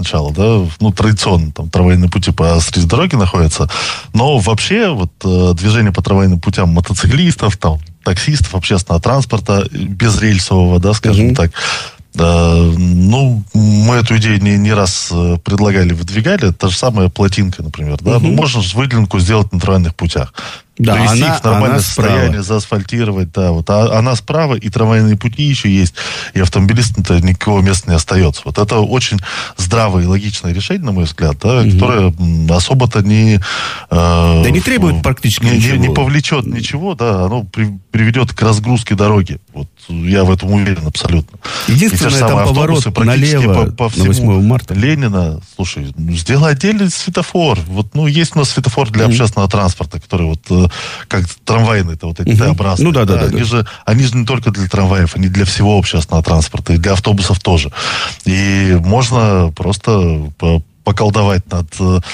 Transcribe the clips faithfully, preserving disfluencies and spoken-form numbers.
сначала, да, ну, традиционно там трамвайные пути посреди дороги находятся, но вообще вот движение по трамвайным путям мотоциклистов, там, таксистов, общественного транспорта, безрельсового, да, скажем mm-hmm. так, да, ну, мы эту идею не, не раз предлагали, выдвигали. Та же самая плотинка, например. Да? Угу. Ну, можно же выделенку сделать на трамвайных путях. Да, привести она, их в нормальное она состояние, справа. заасфальтировать. Да, вот. А она справа, и трамвайные пути еще есть. И автомобилистам-то никакого места не остается. Вот это очень здравое и логичное решение, на мой взгляд, да, угу. которое особо-то не... Э, да не требует практически не, ничего. Не, не повлечет ничего, да, оно при, приведет к разгрузке дороги. Вот я в этом уверен абсолютно. Единственное, там поворот налево по, по на восьмое марта. Ленина, слушай, сделай отдельный светофор. Вот, ну, есть у нас светофор для mm-hmm. общественного транспорта, который вот, как трамвайные-то вот эти mm-hmm. Т-образные. Ну, да, да, да, да, они, да. Же, они же не только для трамваев, они для всего общественного транспорта, и для автобусов тоже. И можно просто поколдовать над...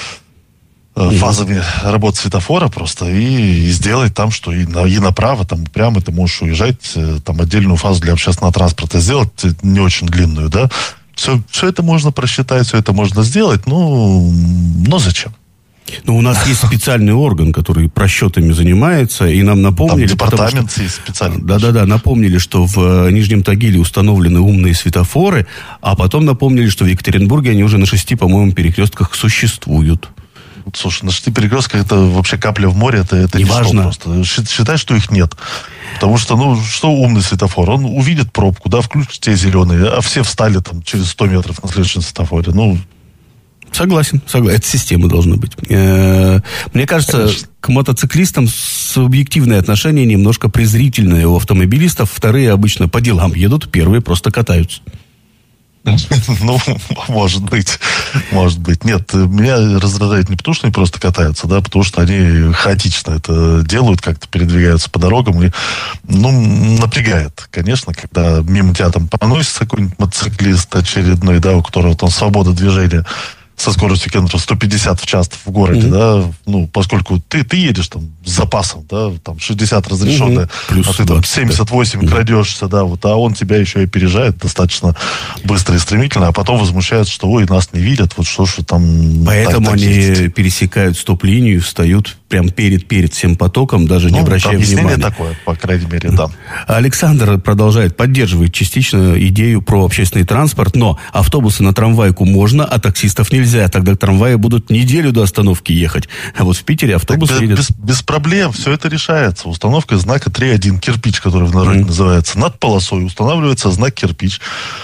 фазами работы светофора просто и, и сделать там, что и, на, и направо, там прямо ты можешь уезжать, там отдельную фазу для общественного транспорта сделать, не очень длинную, да. Все, все это можно просчитать, все это можно сделать, ну, но зачем? Ну, у нас есть специальный орган, который просчетами занимается, и нам напомнили... Там департамент что, есть специальный. Да-да-да, напомнили, что в Нижнем Тагиле установлены умные светофоры, а потом напомнили, что в Екатеринбурге они уже на шести, по-моему, перекрестках существуют. Слушай, на шести перекрестках это вообще капля в море, это, это не ничто важно. Просто. Считай, что их нет. Потому что, ну, что умный светофор? Он увидит пробку, да, включит те зеленые, а все встали там через сто метров на следующем светофоре. Ну... Согласен, согласен. Это система должна быть. Мне кажется, конечно, к мотоциклистам субъективное отношение немножко презрительное у автомобилистов. Вторые обычно по делам едут, первые просто катаются. Ну, может быть, может быть. Нет, меня раздражает не потому, что они просто катаются, да, потому что они хаотично это делают, как-то передвигаются по дорогам, и, ну, напрягает, конечно, когда мимо тебя там проносится какой-нибудь мотоциклист очередной, да, у которого там свобода движения со скоростью километров сто пятьдесят в час в городе, mm-hmm. да, ну, поскольку ты, ты едешь там с запасом, да, там шестьдесят разрешенное, mm-hmm. а ты там семьдесят восемь mm-hmm. крадешься, да, вот, а он тебя еще и опережает достаточно быстро и стремительно, а потом возмущается, что, ой, нас не видят, вот что ж там... Поэтому так, так они ездить. Пересекают стоп-линию, встают прям перед-перед всем потоком, даже не ну, обращая внимания. Ну, такое, по крайней мере, да. Александр продолжает, поддерживает частично идею про общественный транспорт, но автобусы на трамвайку можно, а таксистов нельзя. Тогда трамваи будут неделю до остановки ехать. А вот в Питере автобус так, едет. Без, без проблем, все это решается. Установка знака три один, кирпич, который в народе mm. называется. Над полосой устанавливается знак кирпич.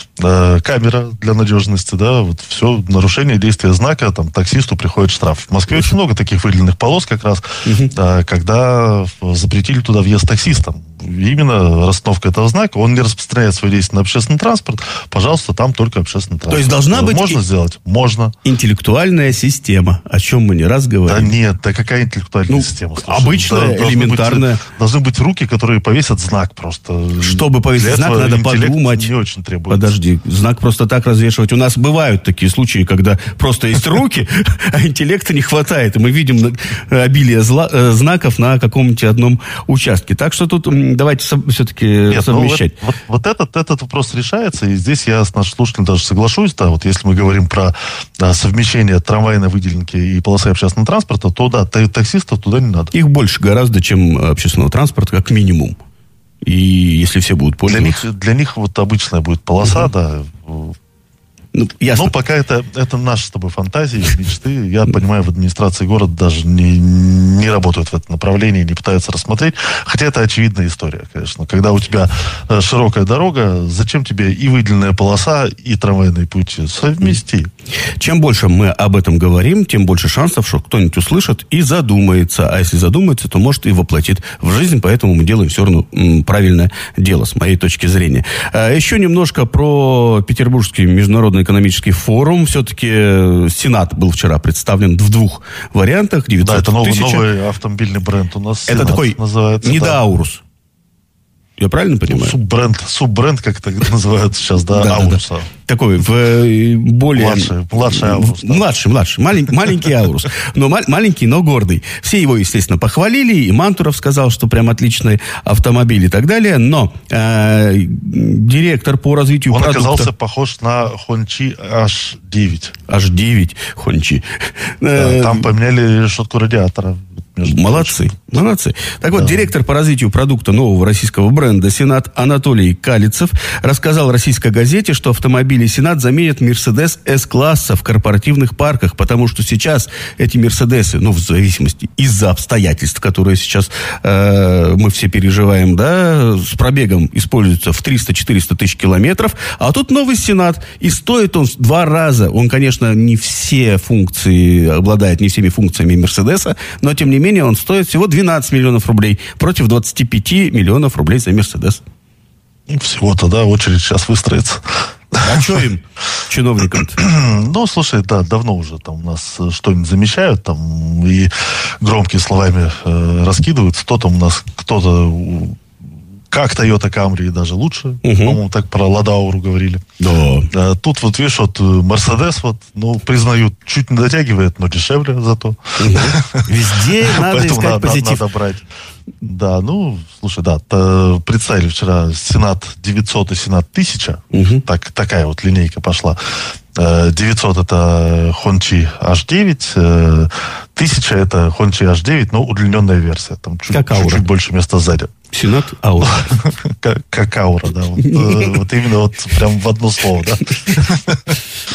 Э, камера для надежности, да, вот все, нарушение действия знака, там, таксисту приходит штраф. В Москве очень много таких выделенных полос как раз, mm-hmm. э, когда запретили туда въезд таксистам. Именно расстановка этого знака, он не распространяет свое действие на общественный транспорт, пожалуйста, там только общественный транспорт. То есть должна быть... Можно и... сделать? Можно. Интеллектуальная система, о чем мы не раз говорили. Да нет, да какая интеллектуальная ну, система? Слушай, обычная, да, элементарная. Быть, должны быть руки, которые повесят знак просто. Чтобы повесить знак, надо подумать. Не очень требуется. Подожди, знак просто так развешивать. У нас бывают такие случаи, когда просто есть руки, а интеллекта не хватает. И мы видим обилие знаков на каком-нибудь одном участке. Так что тут давайте все-таки Нет, совмещать. Ну, вот, вот, вот этот, этот вопрос решается, и здесь я с нашим слушателем даже соглашусь, да, вот если мы говорим про да, совмещение трамвайной выделенки и полосы общественного транспорта, то да, таксистов туда не надо. Их больше гораздо, чем общественного транспорта, как минимум. И если все будут пользоваться... Для них, для них вот обычная будет полоса, угу. да. Ну, ясно. Но пока это, это наши с тобой фантазии, мечты. Я понимаю, в администрации города даже не, не работают в этом направлении, не пытаются рассмотреть. Хотя это очевидная история, конечно. Когда у тебя широкая дорога, зачем тебе и выделенная полоса, и трамвайные пути? Совмести. Чем больше мы об этом говорим, тем больше шансов, что кто-нибудь услышит и задумается. А если задумается, то, может, и воплотит в жизнь. Поэтому мы делаем все равно правильное дело, с моей точки зрения. А еще немножко про Петербургский международный экономический форум. Все-таки Сенат был вчера представлен в двух вариантах. девятьсот да, это новый, тысяч. новый автомобильный бренд у нас. Это Сенат такой называется. Недоаурус. Я правильно понимаю? Суббренд, суббренд, как это называют сейчас, да, да Ауруса. Да, да. Такой в более... Младший, младший Аурус. Да. Младший, младший. Малень, маленький Аурус. Но ма- маленький, но гордый. Все его, естественно, похвалили. И Мантуров сказал, что прям отличный автомобиль и так далее. Но э, директор по развитию Он продукта... оказался похож на Хончи эйч девять. эйч девять Хончи. Да, там поменяли решетку радиатора. Молодцы, молодцы. Так вот, да. Директор по развитию продукта нового российского бренда «Сенат» Анатолий Калицев рассказал российской газете, что автомобили «Сенат» заменят «Мерседес» С-класса в корпоративных парках, потому что сейчас эти «Мерседесы», ну, в зависимости из-за обстоятельств, которые сейчас э, мы все переживаем, да, с пробегом используются в триста-четыреста тысяч километров, а тут новый «Сенат», и стоит он в два раза. Он, конечно, не все функции, обладает не всеми функциями «Мерседеса», но, тем не менее, он стоит всего двенадцать миллионов рублей против двадцать пять миллионов рублей за «Мерседес». Всего-то, да, очередь сейчас выстроится. А что им, чиновникам-то? Ну, слушай, да, давно уже там у нас что-нибудь замечают, там, и громкими словами э, раскидывают. Кто там у нас, кто-то... Как Toyota Camry даже лучше. Угу. По-моему, так про Ладауру говорили. Да. А, тут вот, видишь, вот Mercedes, вот, ну, признают, чуть не дотягивает, но дешевле зато. Угу. Везде надо искать надо, позитив. Надо брать. Да, ну, слушай, да, то, представили вчера Сенат девятьсот и Сенат тысяча. Угу. Так, такая вот линейка пошла. девятьсот это Хончи эйч девять, тысяча это Хончи эйч девять, но удлиненная версия. Там чуть, чуть-чуть больше места сзади. Сенат Аура. Как, как аура, да. Вот, вот именно вот прям в одно слово, да.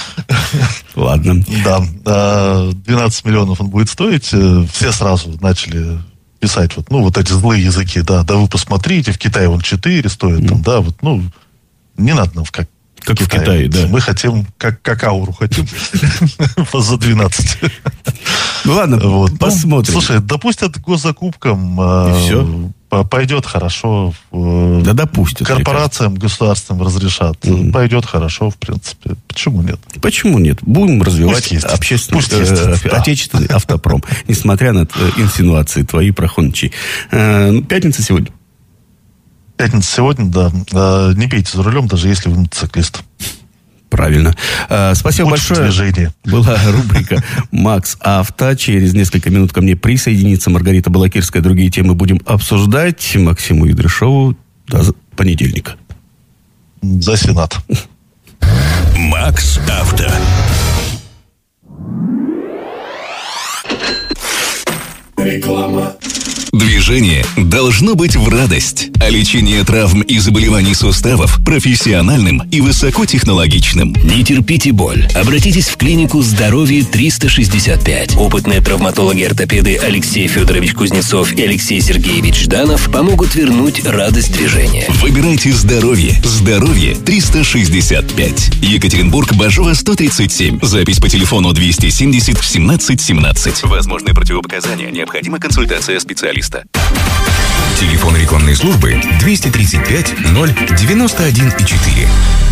Ладно. Да. двенадцать миллионов он будет стоить. Все сразу начали писать вот, ну, вот эти злые языки, да, да вы посмотрите, в Китае он четыре стоит, там, да, вот, ну, не надо нам в как Как в Китае, да. Мы хотим, как, как ауру хотим, за двенадцать. Ну ладно, вот. Посмотрим. Ну, слушай, допустят госзакупкам, все. Пойдет хорошо. Да допустят. Корпорациям государственным разрешат. Mm. Пойдет хорошо, в принципе. Почему нет? Почему нет? Будем развивать общественный, э, да. отечественный автопром. Несмотря на инсинуации твои про Хончи. Э, пятница сегодня. Пятница сегодня, да. Э, не пейте за рулем, даже если вы мотоциклист. Правильно. А, спасибо Лучше большое. Движение. Была рубрика «Макс Авто». Через несколько минут ко мне присоединится Маргарита Балакирская. Другие темы будем обсуждать. Максиму Идрышову до понедельника. За Сенат. «Макс Авто». Реклама. Движение должно быть в радость, а лечение травм и заболеваний суставов профессиональным и высокотехнологичным. Не терпите боль. Обратитесь в клинику «Здоровье триста шестьдесят пять». Опытные травматологи-ортопеды Алексей Федорович Кузнецов и Алексей Сергеевич Жданов помогут вернуть радость движения. Выбирайте здоровье. Здоровье триста шестьдесят пять. Екатеринбург, Бажова, сто тридцать семь. Запись по телефону двести семьдесят семнадцать семнадцать. Возможны противопоказания. Необходима консультация специалиста. Телефон рекламной службы двести тридцать пять ноль девяносто один четыре.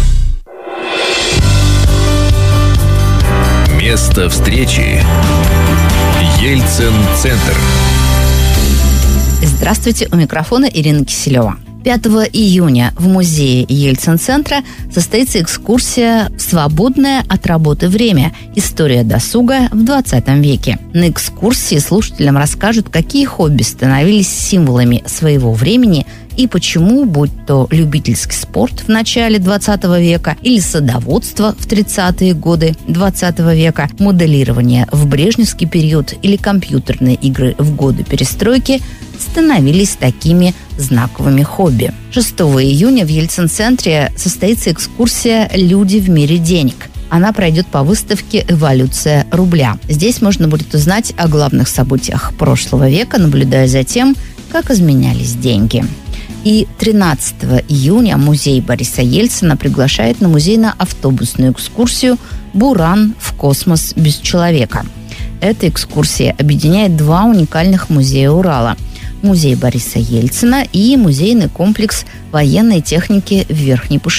Место встречи. Ельцин-центр. Здравствуйте, у микрофона Ирина Киселева. пятого июня в музее Ельцин-центра состоится экскурсия в свободное от работы время. История досуга в двадцатом веке. На экскурсии слушателям расскажут, какие хобби становились символами своего времени и почему, будь то любительский спорт в начале двадцатого века или садоводство в тридцатые годы двадцатого века, моделирование в брежневский период или компьютерные игры в годы перестройки становились такими знаковыми хобби. шестого июня в Ельцин-центре состоится экскурсия «Люди в мире денег». Она пройдет по выставке «Эволюция рубля». Здесь можно будет узнать о главных событиях прошлого века, наблюдая за тем, как изменялись деньги. И тринадцатого июня музей Бориса Ельцина приглашает на музейно-автобусную экскурсию «Буран в космос без человека». Эта экскурсия объединяет два уникальных музея Урала – музей Бориса Ельцина и музейный комплекс военной техники в Верхней Пышме.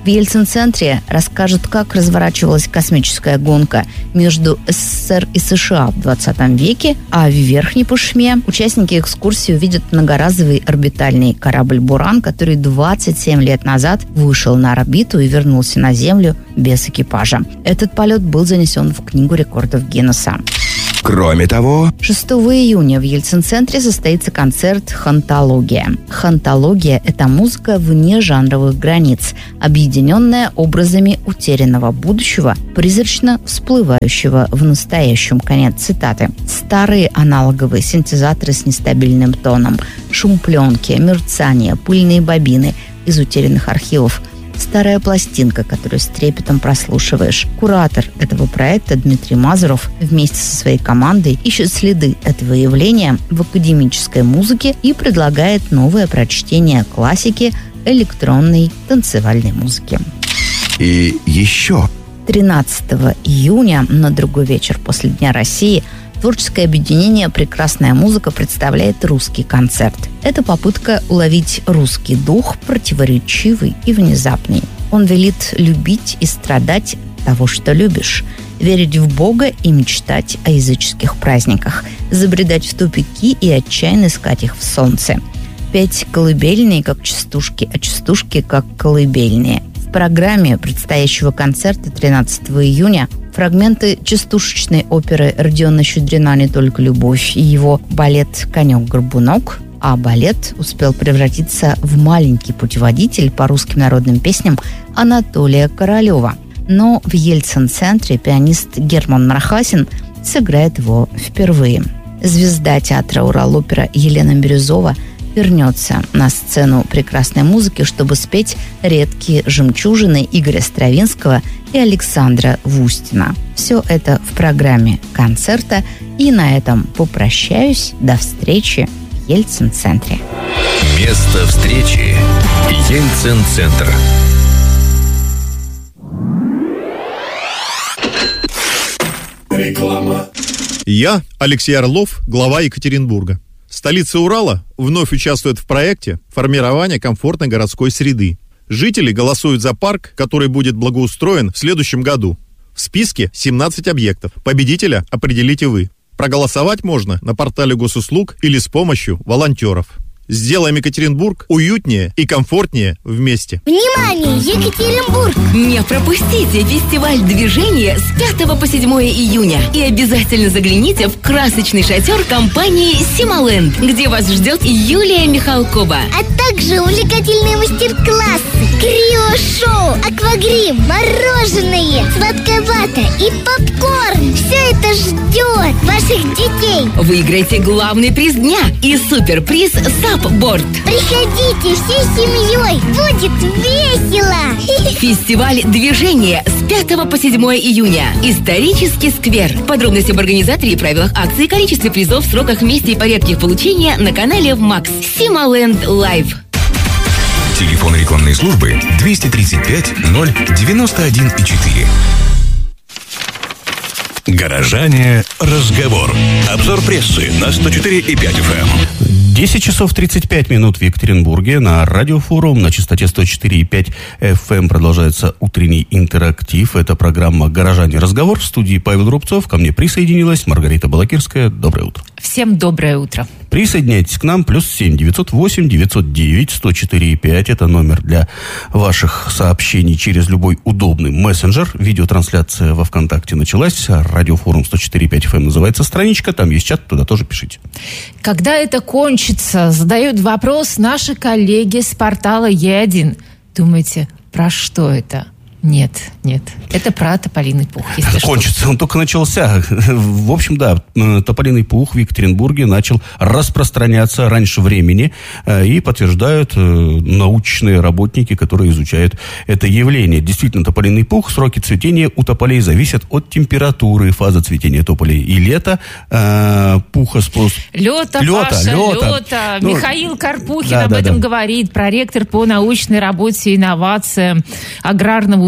В Ельцин-центре расскажут, как разворачивалась космическая гонка между СССР и США в двадцатом веке, а в Верхней Пышме участники экскурсии увидят многоразовый орбитальный корабль «Буран», который двадцать семь лет назад вышел на орбиту и вернулся на Землю без экипажа. Этот полет был занесен в Книгу рекордов Гиннесса. Кроме того, шестого июня в Ельцин-центре состоится концерт «Хантология». Хантология – это музыка вне жанровых границ, объединенная образами утерянного будущего, призрачно всплывающего в настоящем. Конец цитаты. Старые аналоговые синтезаторы с нестабильным тоном, шум пленки, мерцание, пыльные бобины из утерянных архивов, старая пластинка, которую с трепетом прослушиваешь. Куратор этого проекта Дмитрий Мазуров вместе со своей командой ищет следы этого явления в академической музыке и предлагает новое прочтение классики электронной танцевальной музыки. И еще. тринадцатого июня, на другой вечер после Дня России, творческое объединение «Прекрасная музыка» представляет русский концерт. Это попытка уловить русский дух, противоречивый и внезапный. Он велит любить и страдать того, что любишь, верить в Бога и мечтать о языческих праздниках, забредать в тупики и отчаянно искать их в солнце. Петь колыбельные, как частушки, а частушки, как колыбельные. В программе предстоящего концерта тринадцатого июня фрагменты частушечной оперы Родиона Щедрина «Не только любовь» и его балет «Конек-горбунок», а балет успел превратиться в маленький путеводитель по русским народным песням Анатолия Королева. Но в Ельцин-центре пианист Герман Мархасин сыграет его впервые. Звезда театра «Урал-опера» Елена Бирюзова вернется на сцену прекрасной музыки, чтобы спеть редкие жемчужины Игоря Стравинского и Александра Вустина. Все это в программе концерта. И на этом попрощаюсь. До встречи в Ельцин-центре. Место встречи. Ельцин-центр. Реклама. Я, Алексей Орлов, глава Екатеринбурга. Столица Урала вновь участвует в проекте формирования комфортной городской среды. Жители голосуют за парк, который будет благоустроен в следующем году. В списке семнадцать объектов. Победителя определите вы. Проголосовать можно на портале госуслуг или с помощью волонтеров. Сделаем Екатеринбург уютнее и комфортнее вместе. Внимание, Екатеринбург! Не пропустите фестиваль движения с пятого по седьмое июня. И обязательно загляните в красочный шатер компании «Сималенд», где вас ждет Юлия Михалкова. А также увлекательные мастер-классы, крио-шоу, аквагрим, мороженое, сладкая вата и попкорн. Все это ждет ваших детей. Выиграйте главный приз дня и суперприз «Сапборд». Приходите всей семьей, будет весело. Фестиваль движения с пятого по седьмое июня. Исторический сквер. Подробности об организаторе и правилах акции, количестве призов, сроках, месте и порядке их получения на канале Макс. Сималенд Лайв. Телефон рекламной службы двести тридцать пять ноль девяносто один и четыре. Горожане. Разговор. Обзор прессы на сто четыре и пять эф эм. десять часов тридцать пять минут в Екатеринбурге. На радиофорум на частоте сто четыре и пять эф эм продолжается утренний интерактив. Это программа «Горожане. Разговор». В студии Павел Рубцов. Ко мне присоединилась Маргарита Балакирская. Доброе утро. Всем доброе утро. Присоединяйтесь к нам. Плюс семь девятьсот восемь девятьсот девять сто четыре и пять. Это номер для ваших сообщений через любой удобный мессенджер. Видеотрансляция во ВКонтакте началась. Радиофорум сто четыре и пять эф эм называется страничка. Там есть чат, туда тоже пишите. Когда это кончится, задают вопрос наши коллеги с портала Е один. Думаете, про что это? Нет, нет. Это про тополиный пух. Если Кончится, он только начался. В общем, да, тополиный пух в Екатеринбурге начал распространяться раньше времени, и подтверждают научные работники, которые изучают это явление. Действительно, тополиный пух, сроки цветения у тополей зависят от температуры, фазы цветения тополей. И лето э, пуха спрос... Лета, лета, Паша, лета. лета. Ну, Михаил Карпухин да, об да, этом да. говорит, проректор по научной работе и инновациям Аграрного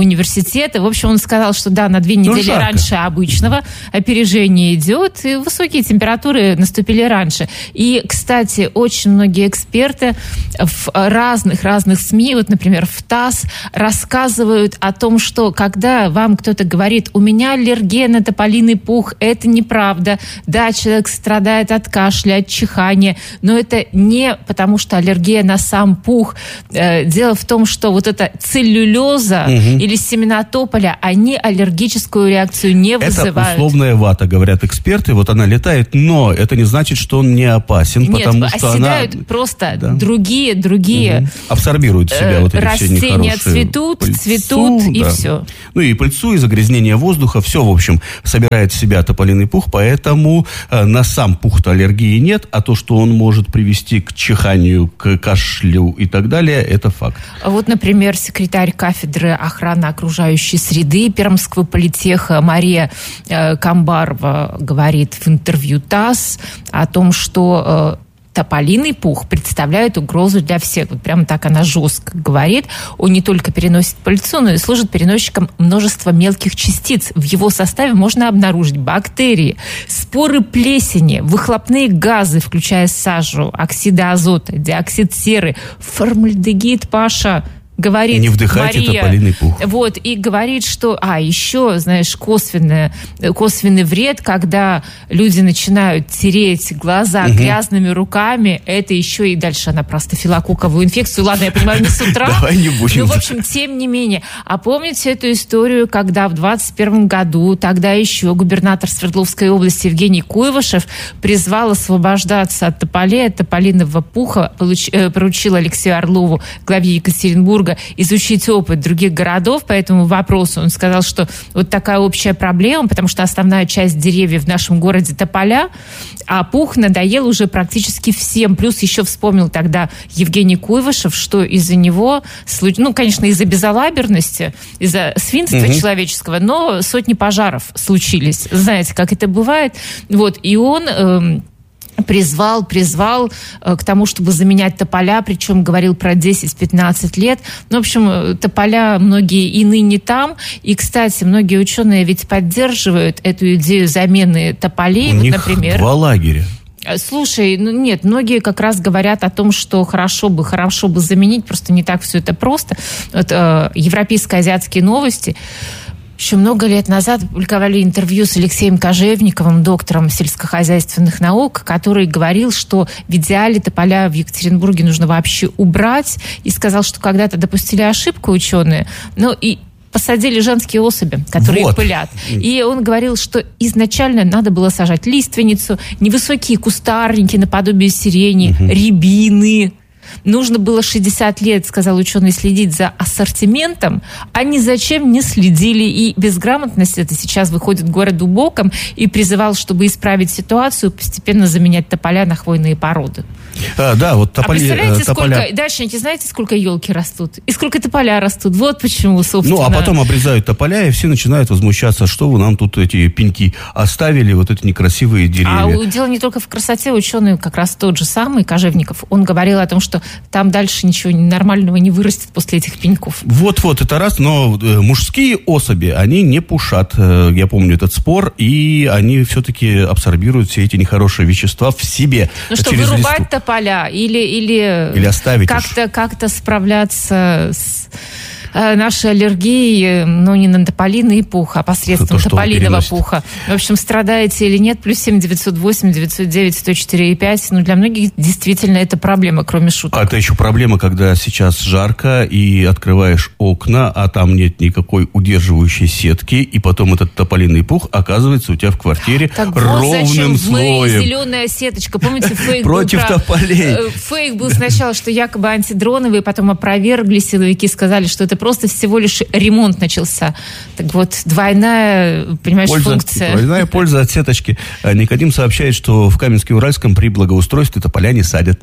университета. В общем, он сказал, что да, на две недели ну, раньше обычного опережение идет, и высокие температуры наступили раньше. И, кстати, очень многие эксперты в разных-разных СМИ, вот, например, в ТАСС, рассказывают о том, что когда вам кто-то говорит, у меня аллергия на тополиный пух, это неправда. Да, человек страдает от кашля, от чихания, но это не потому, что аллергия на сам пух. Дело в том, что вот эта целлюлеза угу. или семена тополя, они аллергическую реакцию не вызывают. Это условная вата, говорят эксперты. Вот она летает, но это не значит, что он не опасен, Нет, потому что оседают она... просто да. другие, другие... Угу. Абсорбируют в себя вот эти растения все нехорошие... цветут, пыльцу, цветут, и да. все. Ну и пыльцу, и загрязнение воздуха, все, в общем, собирает в себя тополиный пух, поэтому э, на сам пух-то аллергии нет, а то, что он может привести к чиханию, к кашлю и так далее, это факт. Вот, например, секретарь кафедры охраны окружающей среды Пермского политеха Мария э, Камбарова говорит в интервью ТАСС о том, что э, тополиный пух представляет угрозу для всех. Вот прямо так она жестко говорит. Он не только переносит пыльцу, но и служит переносчиком множества мелких частиц. В его составе можно обнаружить бактерии, споры плесени, выхлопные газы, включая сажу, оксиды азота, диоксид серы, формальдегид, Паша. Говорит не вдыхайте Мария, тополиный пух. Вот, и говорит, что, а, еще, знаешь, косвенный, косвенный вред, когда люди начинают тереть глаза угу. грязными руками, это еще и дальше она про стафилококковую инфекцию. Ладно, я понимаю, не с утра. Давай не будем. Ну, в общем, тем не менее. А помните эту историю, когда в двадцать первом году, тогда еще губернатор Свердловской области Евгений Куйвашев призвал освобождаться от тополей, от тополиного пуха, получ, э, поручил Алексею Орлову, главе Екатеринбурга, изучить опыт других городов по этому вопросу. Он сказал, что вот такая общая проблема, потому что основная часть деревьев в нашем городе тополя, а пух надоел уже практически всем. Плюс еще вспомнил тогда Евгений Куйвашев, что из-за него, ну, конечно, из-за безалаберности, из-за свинства угу. человеческого, но сотни пожаров случились. Знаете, как это бывает. Вот, и он... Эм, призвал, призвал э, к тому, чтобы заменять тополя, причем говорил про десять-пятнадцать лет. Ну, в общем, тополя многие и ныне там. И, кстати, многие ученые ведь поддерживают эту идею замены тополей. У вот, них например, два лагеря. Слушай, ну нет, многие как раз говорят о том, что хорошо бы, хорошо бы заменить, просто не так все это просто. Вот, э, европейские азиатские новости еще много лет назад публиковали интервью с Алексеем Кожевниковым, доктором сельскохозяйственных наук, который говорил, что в идеале тополя в Екатеринбурге нужно вообще убрать, и сказал, что когда-то допустили ошибку ученые, но и посадили женские особи, которые вот. пылят. И он говорил, что изначально надо было сажать лиственницу, невысокие кустарники наподобие сирени, угу. рябины. Нужно было шестьдесят лет, сказал ученый, следить за ассортиментом, а ни зачем не следили. И безграмотность это сейчас выходит городу боком, и призывал, чтобы исправить ситуацию, постепенно заменять тополя на хвойные породы. А, да, вот тополи, а представляете, тополя... сколько, дачники, знаете, сколько елки растут? И сколько тополя растут? Вот почему, собственно. Ну, а потом обрезают тополя, и все начинают возмущаться, что вы нам тут эти пеньки оставили, вот эти некрасивые деревья. А дело не только в красоте. Ученый как раз тот же самый, Кожевников, он говорил о том, что там дальше ничего нормального не вырастет после этих пеньков. Вот-вот, это раз, но мужские особи, они не пушат. Я помню этот спор, и они все-таки абсорбируют все эти нехорошие вещества в себе. Ну что, вырубать тополя или, или, или оставить как-то, как-то справляться с нашей аллергией, ну, не на тополиный пух, а посредством то, тополиного пуха. В общем, страдаете или нет, плюс семь девятьсот восемь девятьсот девять сто четыре и пять. Ну, для многих действительно это проблема, кроме шуток. А это еще проблема, когда сейчас жарко, и открываешь окна, а там нет никакой удерживающей сетки, и потом этот тополиный пух оказывается у тебя в квартире так ровным вот слоем. Мы зеленая сеточка. Помните, фейк Против был про... тополей. Фейк был сначала, что якобы антидроновые, потом опровергли силовики, сказали, что это просто всего лишь ремонт начался. Так вот, двойная, понимаешь, польза, функция. Двойная польза от сеточки. Никодим сообщает, что в Каменске-Уральском при благоустройстве тополя не садят.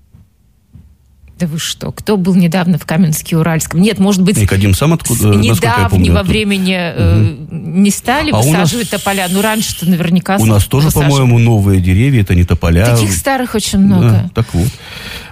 Да вы что? Кто был недавно в Каменске-Уральском? Нет, может быть, Никодим сам откуда, недавнего помню, времени э, угу. не стали а высаживать нас... тополя. Ну, раньше-то наверняка у нас тоже, по-моему, новые деревья, это не тополя. Таких старых очень много. Да, так вот.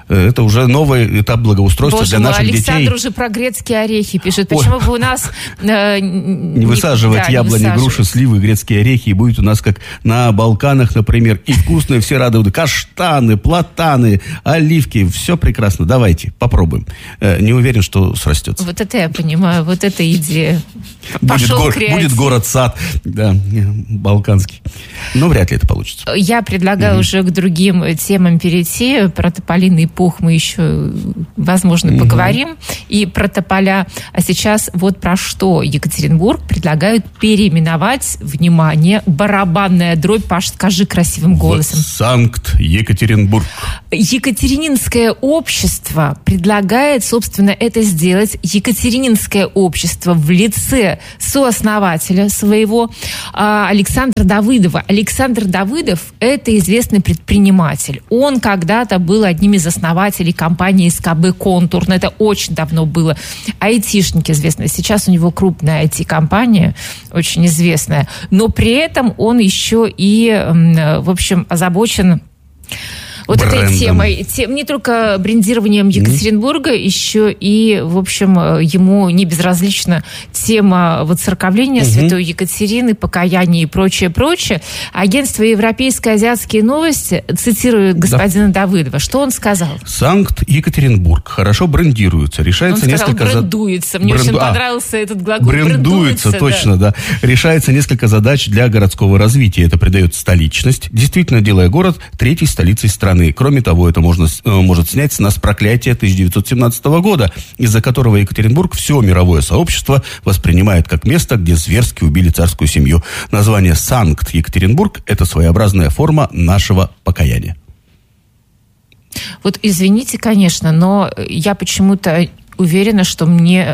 Это уже новый этап благоустройства Боже для мой, наших Александр детей. уже про грецкие орехи пишет. Почему Ой. бы у нас... Э, не высаживать да, яблони, не груши, сливы, грецкие орехи. И будет у нас, как на Балканах, например, и вкусные все радуют. Каштаны, платаны, оливки. Все прекрасно. Давайте, попробуем. Э, не уверен, что срастется. Вот это я понимаю, вот это идея. Будет, Пошел гор, креатив. будет город-сад, да, балканский. Но вряд ли это получится. Я предлагаю mm-hmm. уже к другим темам перейти. Про тополиный пух мы еще, возможно, mm-hmm. поговорим. И про тополя. А сейчас вот про что Екатеринбург предлагают переименовать, внимание, барабанная дробь. Паш, скажи красивым голосом. Вот Санкт-Екатеринбург. Екатерининское общество предлагает, собственно, это сделать. Екатерининское общество в лице сооснователя своего Александра Давыдова. Александр Давыдов – это известный предприниматель. Он когда-то был одним из основателей компании СКБ «Контур». Но это очень давно было. Айтишник известный. Сейчас у него крупная ай ти-компания, очень известная. Но при этом он еще и, в общем, озабочен вот брендом. Этой темой, тем, не только брендированием Екатеринбурга, mm-hmm. еще и, в общем, ему не безразлична тема воцерковления mm-hmm. Святой Екатерины, покаяния и прочее, прочее. Агентство «Европейские азиатские новости» цитирует господина да. Давыдова. Что он сказал? Санкт-Екатеринбург хорошо брендируется. Решается он сказал, несколько... брендуется. Мне Бренду... очень а, понравился этот глагол. Брендуется, брендуется точно, да. да. Решается несколько задач для городского развития. Это придает столичность, действительно делая город третьей столицей страны. Кроме того, это можно, может снять с нас проклятие тысяча девятьсот семнадцатого года, из-за которого Екатеринбург все мировое сообщество воспринимает как место, где зверски убили царскую семью. Название Санкт-Екатеринбург – это своеобразная форма нашего покаяния. Вот извините, конечно, но я почему-то уверена, что мне...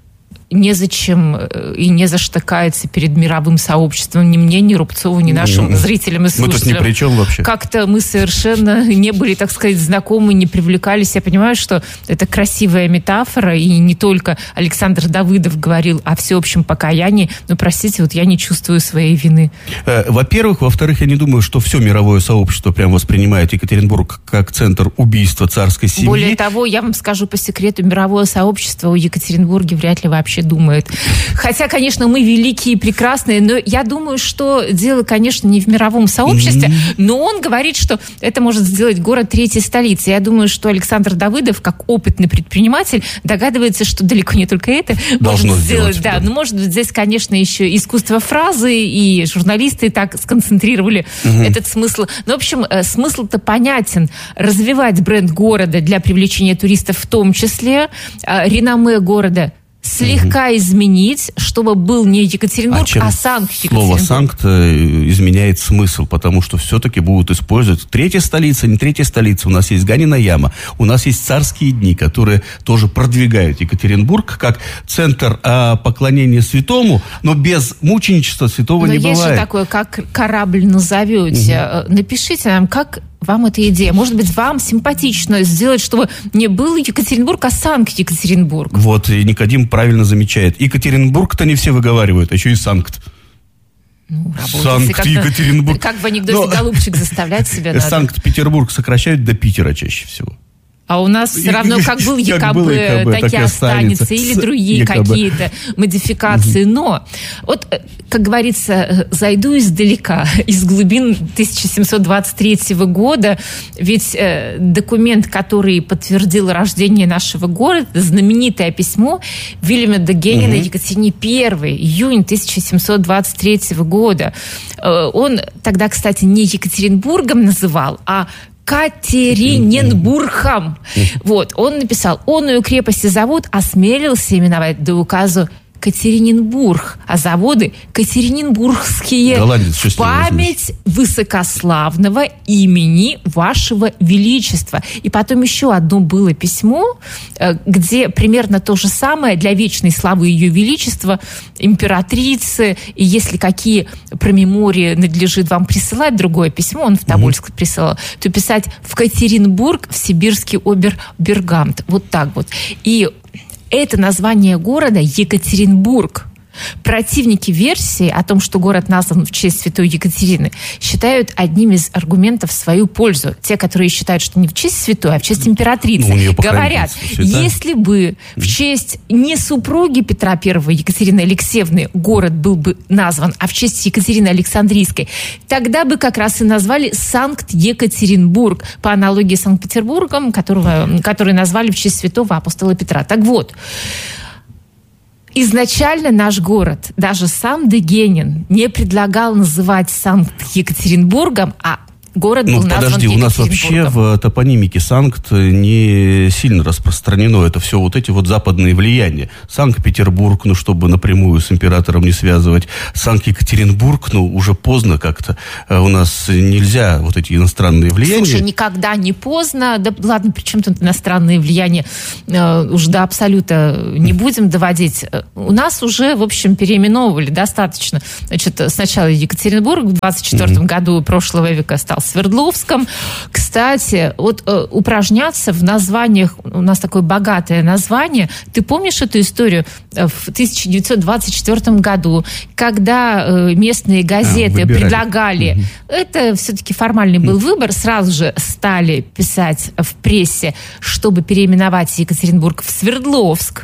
незачем и не за что каяться перед мировым сообществом. Ни мне, ни Рубцову, ни нашим mm-hmm. зрителям и слушателям. Мы тут ни при чем вообще. Как-то мы совершенно не были, так сказать, знакомы, не привлекались. Я понимаю, что это красивая метафора, и не только Александр Давыдов говорил о всеобщем покаянии, но, простите, вот я не чувствую своей вины. Во-первых. Во-вторых, я не думаю, что все мировое сообщество прям воспринимает Екатеринбург как центр убийства царской семьи. Более того, я вам скажу по секрету, мировое сообщество у Екатеринбурге вряд ли вообще думает. Хотя, конечно, мы великие и прекрасные, но я думаю, что дело, конечно, не в мировом сообществе, mm-hmm. но он говорит, что это может сделать город третьей столицы. Я думаю, что Александр Давыдов, как опытный предприниматель, догадывается, что далеко не только это должно может сделать. сделать Да, да. но может быть здесь, конечно, еще искусство фразы, и журналисты так сконцентрировали mm-hmm. этот смысл. Но, в общем, смысл-то понятен. Развивать бренд города для привлечения туристов в том числе, реноме города слегка угу. изменить, чтобы был не Екатеринбург, а, а Санкт-Екатеринбург. Слово «Санкт» изменяет смысл, потому что все-таки будут использовать третья столица, не третья столица. У нас есть Ганина яма, у нас есть царские дни, которые тоже продвигают Екатеринбург как центр а, поклонения святому, но без мученичества святого но не бывает. Но есть же такое, как корабль назовете. Угу. Напишите нам, как вам эта идея. Может быть, вам симпатично сделать, чтобы не был Екатеринбург, а Санкт-Екатеринбург. Вот, и Никодим правильно замечает. Екатеринбург-то не все выговаривают, а еще и Санкт. Ну, Санкт-Екатеринбург. Как в анекдоте Но... голубчик заставлять себя надо. Санкт-Петербург сокращают до Питера чаще всего. А у нас все равно, как был ЕКБ, как был ЕКБ так, так и останется. останется. Или другие ЕКБ. Какие-то модификации. Угу. Но, вот, как говорится, зайду издалека, из глубин тысяча семьсот двадцать третьего года. Ведь э, документ, который подтвердил рождение нашего города, знаменитое письмо Вильяма де Генина угу. Екатерине Первой, июнь тысяча семьсот двадцать третьего года. Э, он тогда, кстати, не Екатеринбургом называл, а Катерининбургом. Вот, он написал, онную крепость и завод осмелился именовать до указу Катерининбург, а заводы Катерининбургские в память высокославного имени вашего величества. И потом еще одно было письмо, где примерно то же самое для вечной славы ее величества, императрицы, и если какие промемории надлежит вам присылать, другое письмо, он в Тобольск mm-hmm. присылал, то писать в Катеринбург, в сибирский Обербергамкт. Вот так вот. И это название города Екатеринбург Противники версии о том, что город назван в честь святой Екатерины, считают одним из аргументов в свою пользу. Те, которые считают, что не в честь святой, а в честь императрицы, ну, говорят, если бы в честь не супруги Петра Первого Екатерины Алексеевны город был бы назван, а в честь Екатерины Александрийской, тогда бы как раз и назвали Санкт-Екатеринбург, по аналогии с Санкт-Петербургом, которого, который назвали в честь святого апостола Петра. Так вот, изначально наш город, даже сам Дегенин, не предлагал называть Санкт-Екатеринбургом, а город был ну, назван подожди, у нас вообще в топонимике Санкт не сильно распространено. Это все вот эти вот западные влияния. Санкт-Петербург, ну, чтобы напрямую с императором не связывать. Санкт-Екатеринбург, ну, уже поздно как-то. У нас нельзя вот эти иностранные влияния. Слушай, никогда не поздно. Да ладно, при чем тут иностранные влияния? Uh, уж до абсолюта не будем доводить. У нас уже, в общем, переименовывали достаточно. Значит, сначала Екатеринбург в двадцать четвёртом mm-hmm. году прошлого века стал Свердловском. Кстати, вот э, упражняться в названиях, у нас такое богатое название. Ты помнишь эту историю в тысяча девятьсот двадцать четвёртом году, когда э, местные газеты а, предлагали, угу. это все-таки формальный был выбор, сразу же стали писать в прессе, чтобы переименовать Екатеринбург в Свердловск.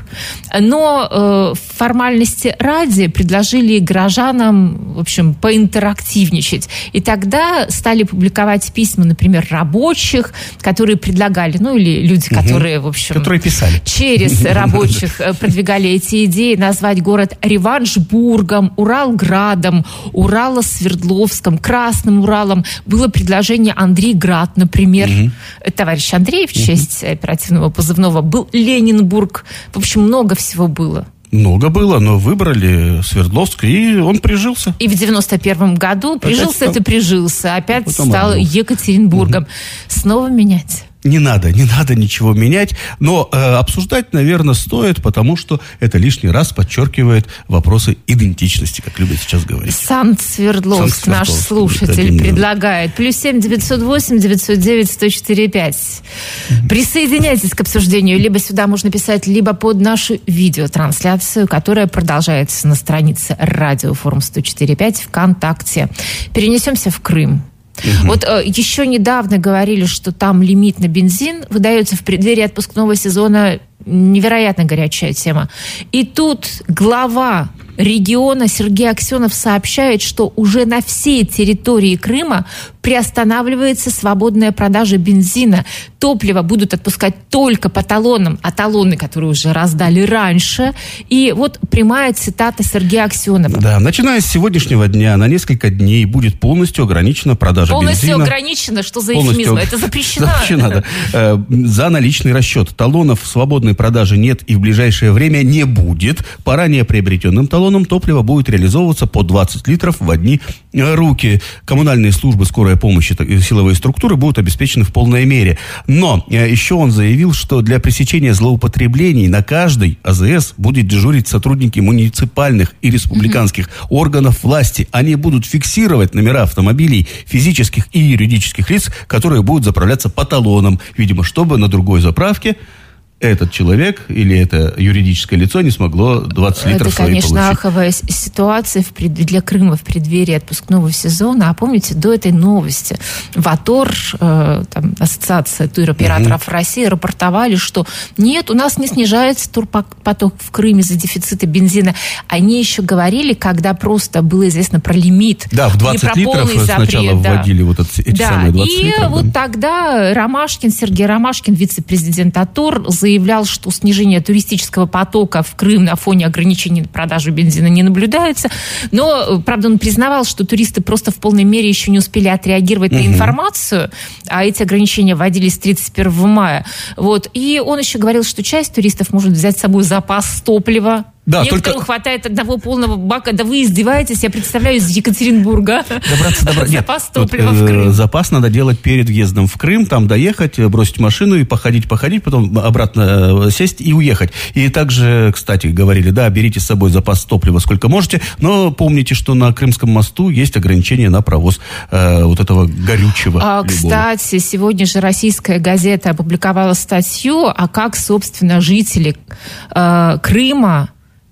Но э, в формальности ради предложили горожанам, в общем, поинтерактивничать. И тогда стали публиковать письма, например, рабочих, которые предлагали, ну или люди, которые, в общем... Которые писали. Через рабочих продвигали эти идеи, назвать город Реваншбургом, Уралградом, Урало-Свердловском, Красным Уралом. Было предложение Андрейград, например. Угу. Товарищ Андрей в честь угу. оперативного позывного был Ленинбург. В общем, много всего было. Много было, но выбрали Свердловск, и он прижился. И в девяносто первом году прижился, это прижился. Опять Потом стал отбыл. Екатеринбургом. Угу. Снова менять. Не надо, не надо ничего менять, но э, обсуждать, наверное, стоит, потому что это лишний раз подчеркивает вопросы идентичности, как любят сейчас говорить. Санкт-Свердловск, наш слушатель, предлагает. Плюс семь девятьсот восемь девятьсот девять сто четыре пять. Mm-hmm. Присоединяйтесь к обсуждению. Либо сюда можно писать, либо под нашу видеотрансляцию, которая продолжается на странице Радиофорум сто четыре пять ВКонтакте. Перенесемся в Крым. Угу. Вот э, еще недавно говорили, что там лимит на бензин выдается в преддверии отпускного сезона. Невероятно горячая тема. И тут глава региона Сергей Аксенов сообщает, что уже на всей территории Крыма приостанавливается свободная продажа бензина. Топливо будут отпускать только по талонам, а талоны, которые уже раздали раньше. И вот прямая цитата Сергея Аксенова. Да, начиная с сегодняшнего дня на несколько дней будет полностью ограничена продажа полностью бензина. Полностью ограничено? Что за эвфемизм? Это запрещено. Запрещено, да. За наличный расчет. Талонов свободной продажи нет и в ближайшее время не будет. По ранее приобретенным талонам топливо будет реализовываться по двадцать литров в одни руки. Коммунальные службы скорой помощи и силовые структуры будут обеспечены в полной мере. Но еще он заявил, что для пресечения злоупотреблений на каждой АЗС будет дежурить сотрудники муниципальных и республиканских mm-hmm. органов власти. Они будут фиксировать номера автомобилей физических и юридических лиц, которые будут заправляться по талонам. Видимо, чтобы на другой заправке этот человек или это юридическое лицо не смогло двадцать литров это, свои конечно, получить. аховая ситуация в пред... для Крыма в преддверии отпускного сезона. А помните, до этой новости ВАТОР, э, там, Ассоциация туроператоров угу. России, рапортовали, что нет, у нас не снижается турпоток в Крыме из-за дефицита бензина. Они еще говорили, когда просто было известно про лимит. Да, в двадцать литров сначала да. вводили вот эти да. самые двадцать и литров. И вот да. тогда Ромашкин, Сергей Ромашкин, вице-президент АТОР, заявил, заявлял, что снижение туристического потока в Крым на фоне ограничений продажи бензина не наблюдается. Но, правда, он признавал, что туристы просто в полной мере еще не успели отреагировать угу. на информацию, а эти ограничения вводились тридцать первого мая. Вот. И он еще говорил, что часть туристов может взять с собой запас топлива. Да, некоторым только... хватает одного полного бака. Да вы издеваетесь, я представляю, из Екатеринбурга. Добраться, добра... Запас Нет, топлива вот, в Крым. Э, запас надо делать перед въездом в Крым, там доехать, бросить машину и походить, походить, потом обратно сесть и уехать. И также, кстати, говорили, да, берите с собой запас топлива сколько можете, но помните, что на Крымском мосту есть ограничения на провоз э, вот этого горючего. А, кстати, сегодня же российская газета опубликовала статью, а как, собственно, жители э, Крыма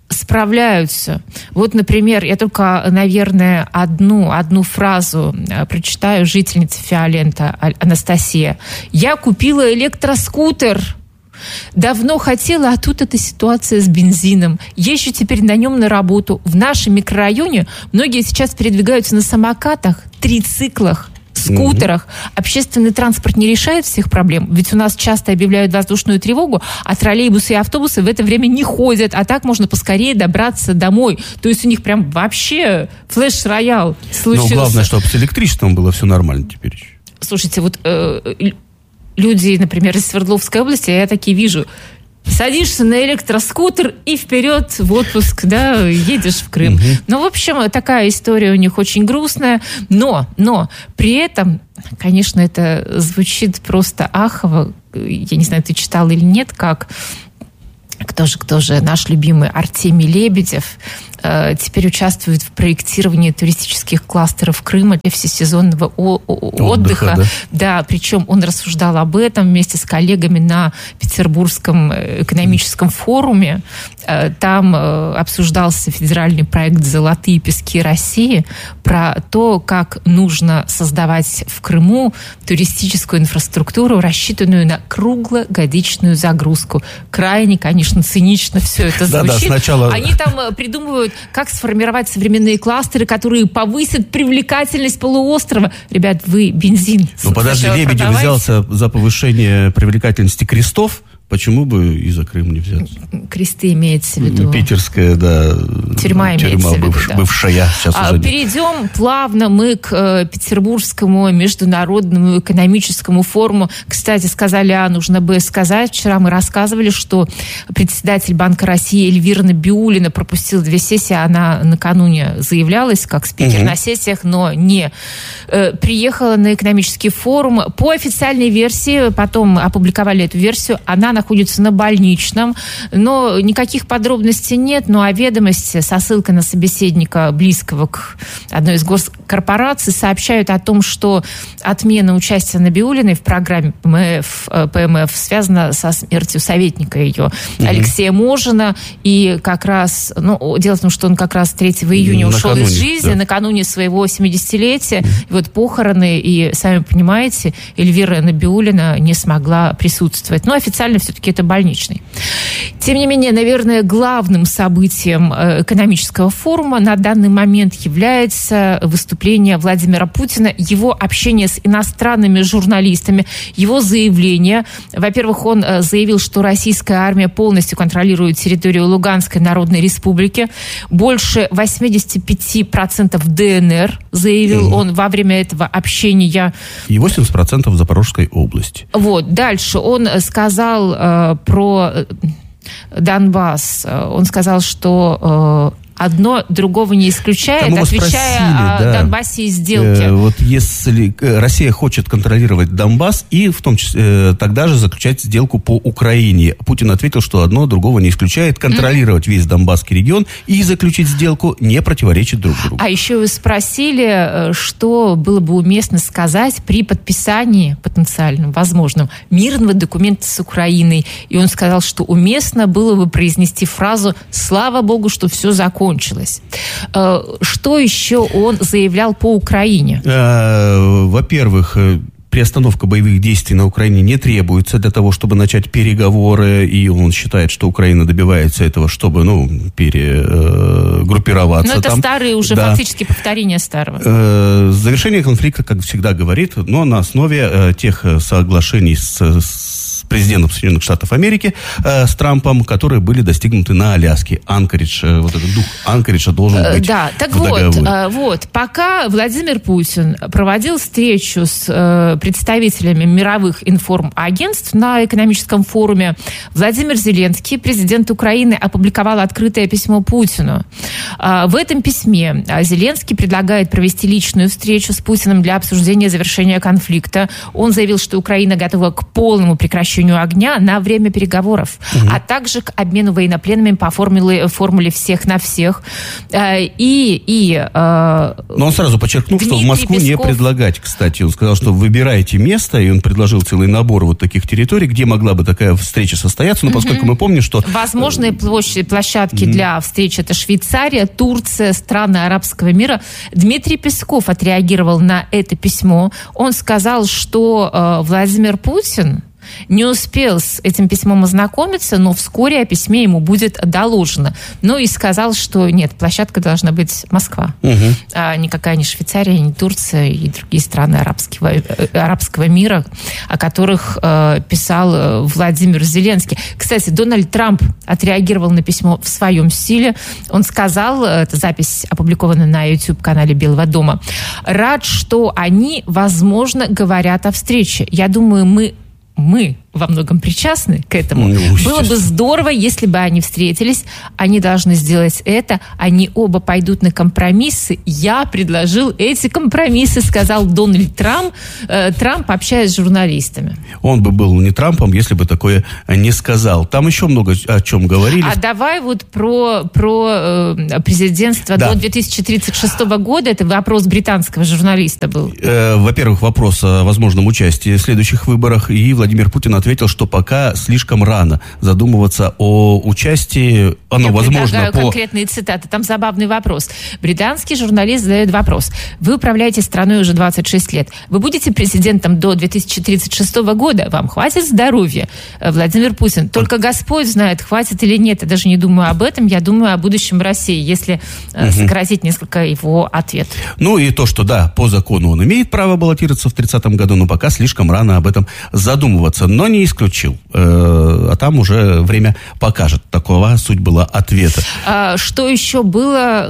справляются. Вот, например, я только, наверное, одну, одну фразу прочитаю. Жительница Фиолента Анастасия. «Я купила электроскутер. Давно хотела, а тут эта ситуация с бензином. Езжу теперь на нем на работу. В нашем микрорайоне многие сейчас передвигаются на самокатах, трициклах, скутерах. Общественный транспорт не решает всех проблем, ведь у нас часто объявляют воздушную тревогу, а троллейбусы и автобусы в это время не ходят, а так можно поскорее добраться домой. То есть у них прям вообще флеш-роял случился. Но главное, чтобы с электричеством было все нормально теперь. Слушайте, вот э, люди, например, из Свердловской области, я такие вижу, садишься на электроскутер и вперед в отпуск, да, едешь в Крым. Угу. Ну, в общем, такая история у них очень грустная, но, но при этом, конечно, это звучит просто ахово. Я не знаю, ты читал или нет, как кто же, кто же, наш любимый Артемий Лебедев э, теперь участвует в проектировании туристических кластеров Крыма для всесезонного о- о- отдыха. отдыха да. да, причем он рассуждал об этом вместе с коллегами на Петербургском экономическом форуме. Э, там э, обсуждался федеральный проект «Золотые пески России» про то, как нужно создавать в Крыму туристическую инфраструктуру, рассчитанную на круглогодичную загрузку. Крайне, конечно, цинично все это звучит. Да, да, сначала... Они там придумывают, как сформировать современные кластеры, которые повысят привлекательность полуострова. Ребят, вы бензин. Ну, подожди, Лебедев продавайте. Взялся за повышение привлекательности крестов. Почему бы и за Крым не взяться? Кресты имеется в виду. Питерская, да. Тюрьма, тюрьма имеется в виду, бывш, да. бывшая. Сейчас а, уже перейдем плавно мы к э, Петербургскому международному экономическому форуму. Кстати, сказали А, нужно Б сказать. Вчера мы рассказывали, что председатель Банка России Эльвира Набиуллина пропустила две сессии. Она накануне заявлялась как спикер угу. на сессиях, но не э, приехала на экономический форум. По официальной версии, потом опубликовали эту версию, она находится на больничном, но никаких подробностей нет, но о ведомости со ссылкой на собеседника, близкого к одной из госкорпораций, сообщают о том, что отмена участия Набиуллиной в программе ПМФ связана со смертью советника ее mm-hmm. Алексея Можина, и как раз, ну, дело в том, что он как раз третьего июня ушел накануне, из жизни, да. накануне своего семидесятилетия, mm-hmm. и вот похороны, и, сами понимаете, Эльвира Набиуллина не смогла присутствовать. Но официально все все-таки это больничный. Тем не менее, наверное, главным событием экономического форума на данный момент является выступление Владимира Путина, его общение с иностранными журналистами, его заявление. Во-первых, он заявил, что российская армия полностью контролирует территорию Луганской Народной Республики. Больше восемьдесят пять процентов ДНР, заявил угу. он во время этого общения. И восемьдесят процентов в Запорожской области. Вот. Дальше он сказал э, про Донбасс. Он сказал, что э, одно другого не исключает, Там отвечая спросили, о да. Донбассе и сделке. Э, вот если Россия хочет контролировать Донбасс и в том числе э, тогда же заключать сделку по Украине. Путин ответил, что одно другого не исключает. Контролировать mm-hmm. весь Донбасский регион и заключить сделку не противоречит друг другу. А еще вы спросили, что было бы уместно сказать при подписании потенциальным, возможным, мирного документа с Украиной. И он сказал, что уместно было бы произнести фразу «Слава Богу, что все закончилось». Кончилось. Что еще он заявлял по Украине? Во-первых, приостановка боевых действий на Украине не требуется для того, чтобы начать переговоры, и он считает, что Украина добивается этого, чтобы, ну, перегруппироваться. Но это там. старые уже, да. фактически повторение старого. Завершение конфликта, как всегда говорит, но на основе тех соглашений с, с президентом Соединенных Штатов Америки э, с Трампом, которые были достигнуты на Аляске. Анкоридж, э, вот этот дух Анкориджа должен быть да, так в вот, договоре. Э, вот, пока Владимир Путин проводил встречу с э, представителями мировых информагентств на экономическом форуме, Владимир Зеленский, президент Украины, опубликовал открытое письмо Путину. Э, в этом письме Зеленский предлагает провести личную встречу с Путиным для обсуждения завершения конфликта. Он заявил, что Украина готова к полному прекращению прекращению огня на время переговоров, угу. а также к обмену военнопленными по формуле, формуле всех на всех. И, и, Но он сразу подчеркнул, Дмитрий что в Москву Песков... не предлагать, кстати. Он сказал, что выбирайте место, и он предложил целый набор вот таких территорий, где могла бы такая встреча состояться. Но поскольку угу. мы помним, что... Возможные площади, площадки угу. для встреч — это Швейцария, Турция, страны арабского мира. Дмитрий Песков отреагировал на это письмо. Он сказал, что э, Владимир Путин не успел с этим письмом ознакомиться, но вскоре о письме ему будет доложено. Ну и сказал, что нет, площадка должна быть Москва. Угу. А никакая не Швейцария, не Турция и другие страны арабского, арабского мира, о которых э, писал Владимир Зеленский. Кстати, Дональд Трамп отреагировал на письмо в своем стиле. Он сказал, эта запись опубликована на YouTube-канале Белого дома: «Рад, что они, возможно, говорят о встрече. Я думаю, мы Мы во многом причастны к этому. Ну, было бы здорово, если бы они встретились. Они должны сделать это. Они оба пойдут на компромиссы. Я предложил эти компромиссы», сказал Дональд Трамп, э, Трамп, общаясь с журналистами. Он бы был не Трампом, если бы такое не сказал. Там еще много о чем говорили. А давай вот про, про э, президентство да. до две тысячи тридцать шестого года. Это вопрос британского журналиста был. Э, во-первых, вопрос о возможном участии в следующих выборах. И Владимир Путин ответил, что пока слишком рано задумываться о участии. Оно Я возможно предлагаю по... конкретные цитаты. Там забавный вопрос. Британский журналист задает вопрос. Вы управляете страной уже двадцать шесть лет. Вы будете президентом до две тысячи тридцать шестого года? Вам хватит здоровья? Владимир Путин: только Господь знает, хватит или нет. Я даже не думаю об этом. Я думаю о будущем России, если угу. сократить несколько его ответ. Ну и то, что да, по закону он имеет право баллотироваться в тридцатом году, но пока слишком рано об этом задумываться. Но не исключил. А там уже время покажет. Такова суть была ответа. Что еще было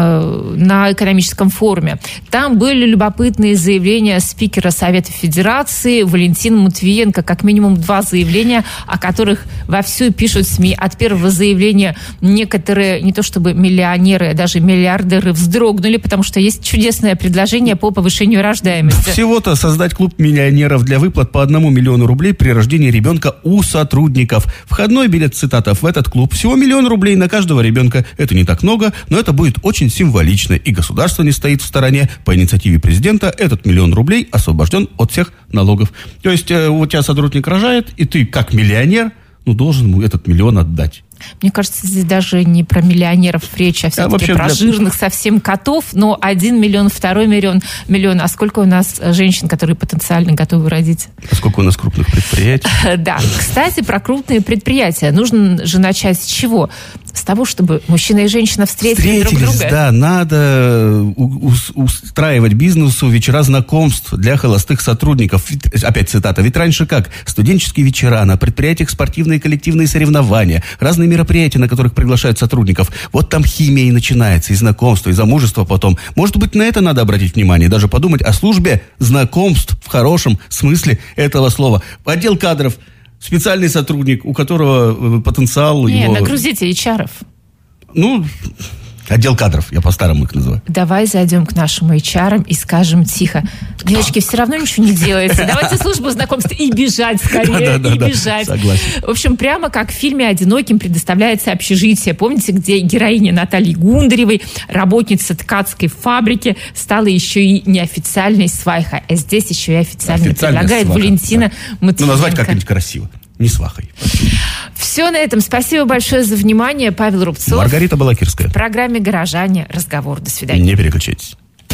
на экономическом форуме? Там были любопытные заявления спикера Совета Федерации Валентина Матвиенко. Как минимум два заявления, о которых вовсю пишут СМИ. От первого заявления некоторые, не то чтобы миллионеры, а даже миллиардеры вздрогнули, потому что есть чудесное предложение по повышению рождаемости. Всего-то создать клуб миллионеров для выплат по одному миллиону рублей при рождении ребенка у сотрудников. Входной билет, цитата, в этот клуб всего миллион рублей на каждого ребенка. Это не так много, но это будет очень символично. И государство не стоит в стороне. По инициативе президента этот миллион рублей освобожден от всех налогов. То есть э, у тебя сотрудник рожает, и ты, как миллионер, ну, должен ему этот миллион отдать. Мне кажется, здесь даже не про миллионеров речь, а все-таки а про для... жирных совсем котов. Но один миллион, второй миллион, миллион. А сколько у нас женщин, которые потенциально готовы родить? А сколько у нас крупных предприятий? Да. Кстати, про крупные предприятия. Нужно же начать с чего? С того, чтобы мужчина и женщина встретили друг друга. Да, надо устраивать бизнесу вечера знакомств для холостых сотрудников. Опять цитата. Ведь раньше как? Студенческие вечера, на предприятиях спортивные коллективные соревнования, разные мероприятия, на которых приглашают сотрудников. Вот там химия и начинается, и знакомство, и замужество потом. Может быть, на это надо обратить внимание, даже подумать о службе знакомств в хорошем смысле этого слова. Отдел кадров, специальный сотрудник, у которого потенциал... Не, его... нагрузите эйч ар-ов. Ну... Отдел кадров, я по-старому их называю. Давай зайдем к нашим эйч ар-ам и скажем тихо: девочки, все равно ничего не делаете. Давайте службу знакомств и бежать скорее, и бежать. Согласен. В общем, прямо как в фильме «Одиноким» предоставляется общежитие. Помните, где героиня Натальи Гундаревой, работница ткацкой фабрики, стала еще и неофициальной свахой. А здесь еще и официально предлагает сваха, Валентина да. Матвиенко. Ну, назвать как-нибудь красиво. Не свахой. Все на этом. Спасибо большое за внимание. Павел Рубцов. Маргарита Балакирская. В программе «Горожане». Разговор. До свидания. Не переключайтесь.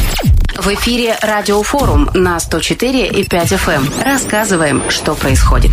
В эфире Радиофорум на сто четыре и пять эф эм. Рассказываем, что происходит.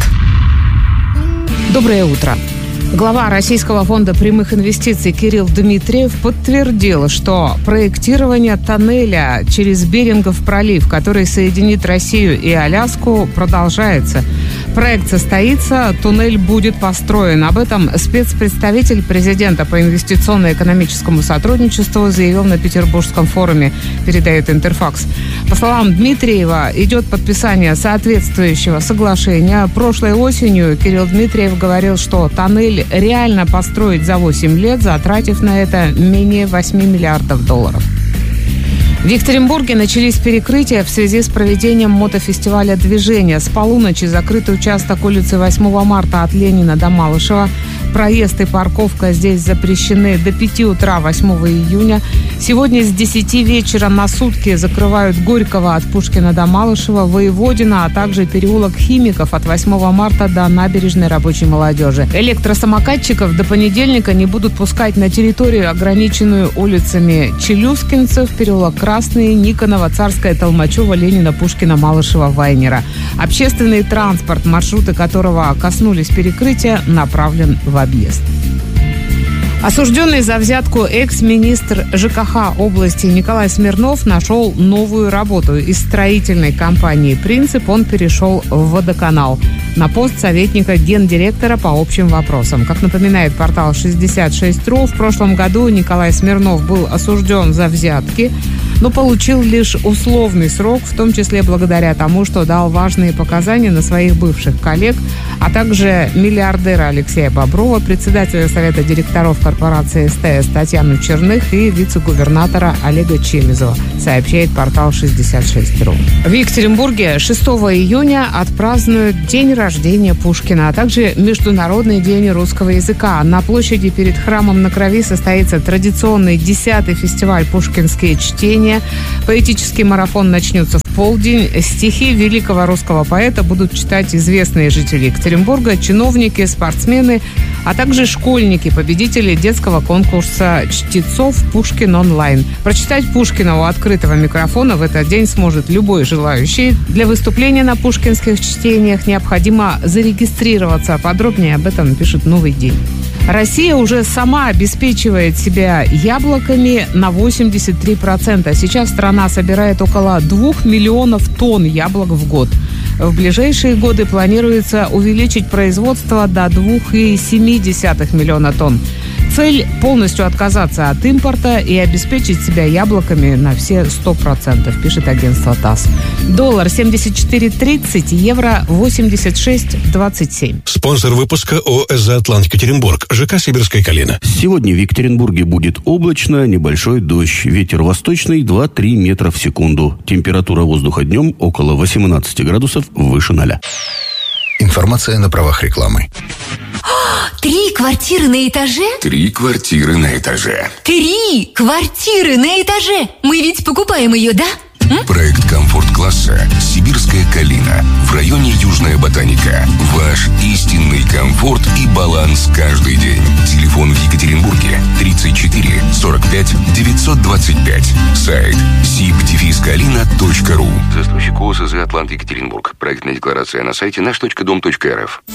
Доброе утро. Глава Российского фонда прямых инвестиций Кирилл Дмитриев подтвердил, что проектирование тоннеля через Берингов пролив, который соединит Россию и Аляску, продолжается. Проект состоится, туннель будет построен. Об этом спецпредставитель президента по инвестиционно-экономическому сотрудничеству заявил на Петербургском форуме, передает Интерфакс. По словам Дмитриева, идет подписание соответствующего соглашения. Прошлой осенью Кирилл Дмитриев говорил, что тоннель реально построить за восемь лет, затратив на это менее восемь миллиардов долларов. В Екатеринбурге начались перекрытия в связи с проведением мотофестиваля «Движение». С полуночи закрытый участок улицы восьмого марта от Ленина до Малышева. Проезд и парковка здесь запрещены до пяти утра восьмого июня. Сегодня с десяти вечера на сутки закрывают Горького от Пушкина до Малышева, Воеводина, а также переулок Химиков от восьмого марта до набережной рабочей молодежи. Электросамокатчиков до понедельника не будут пускать на территорию, ограниченную улицами Челюскинцев, переулок Красный, Никонова, Царская, Толмачева, Ленина, Пушкина, Малышева, Вайнера. Общественный транспорт, маршруты которого коснулись перекрытия, направлен в объезд. Осужденный за взятку экс-министр ЖКХ области Николай Смирнов нашел новую работу. Из строительной компании «Принцип» он перешел в водоканал на пост советника гендиректора по общим вопросам. Как напоминает портал шестьдесят шесть точка ру, в прошлом году Николай Смирнов был осужден за взятки, но получил лишь условный срок, в том числе благодаря тому, что дал важные показания на своих бывших коллег, а также миллиардера Алексея Боброва, председателя Совета директоров корпорации СТС Татьяну Черных и вице-губернатора Олега Чемизова, сообщает портал шестьдесят шесть точка ру. В Екатеринбурге шестого июня отпразднуют день рождения Пушкина, а также Международный день русского языка. На площади перед храмом на Крови состоится традиционный десятый фестиваль «Пушкинские чтения». Поэтический марафон начнется в полдень. Стихи великого русского поэта будут читать известные жители Екатеринбурга, чиновники, спортсмены, а также школьники, победители детского конкурса чтецов «Пушкин онлайн». Прочитать Пушкина у открытого микрофона в этот день сможет любой желающий. Для выступления на пушкинских чтениях необходимо зарегистрироваться. Подробнее об этом пишет «Новый день». Россия уже сама обеспечивает себя яблоками на восемьдесят три процента. Сейчас страна собирает около двух миллионов тонн яблок в год. В ближайшие годы планируется увеличить производство до двух целых семи десятых миллиона тонн. Цель – полностью отказаться от импорта и обеспечить себя яблоками на все сто процентов, пишет агентство ТАСС. Доллар семьдесят четыре тридцать, евро восемьдесят шесть двадцать семь. Спонсор выпуска ООО «Зоотлант Екатеринбург», ЖК «Сибирская калина». Сегодня в Екатеринбурге будет облачно, небольшой дождь. Ветер восточный два-три метра в секунду. Температура воздуха днем около восемнадцати градусов выше ноля. Информация на правах рекламы. Три квартиры на этаже? Три квартиры на этаже. Три квартиры на этаже! Мы ведь покупаем ее, да? М? Проект комфорт-класса «Сибирская калина» в районе Южная Ботаника. Ваш истинный комфорт и баланс каждый день. Телефон в Екатеринбурге тридцать четыре сорок пять девятьсот двадцать пять. Сайт сиб дефис калина точка ру. Застройщик ООО «Зоотлант Екатеринбург». Проектная декларация на сайте наш точка дом точка эр эф.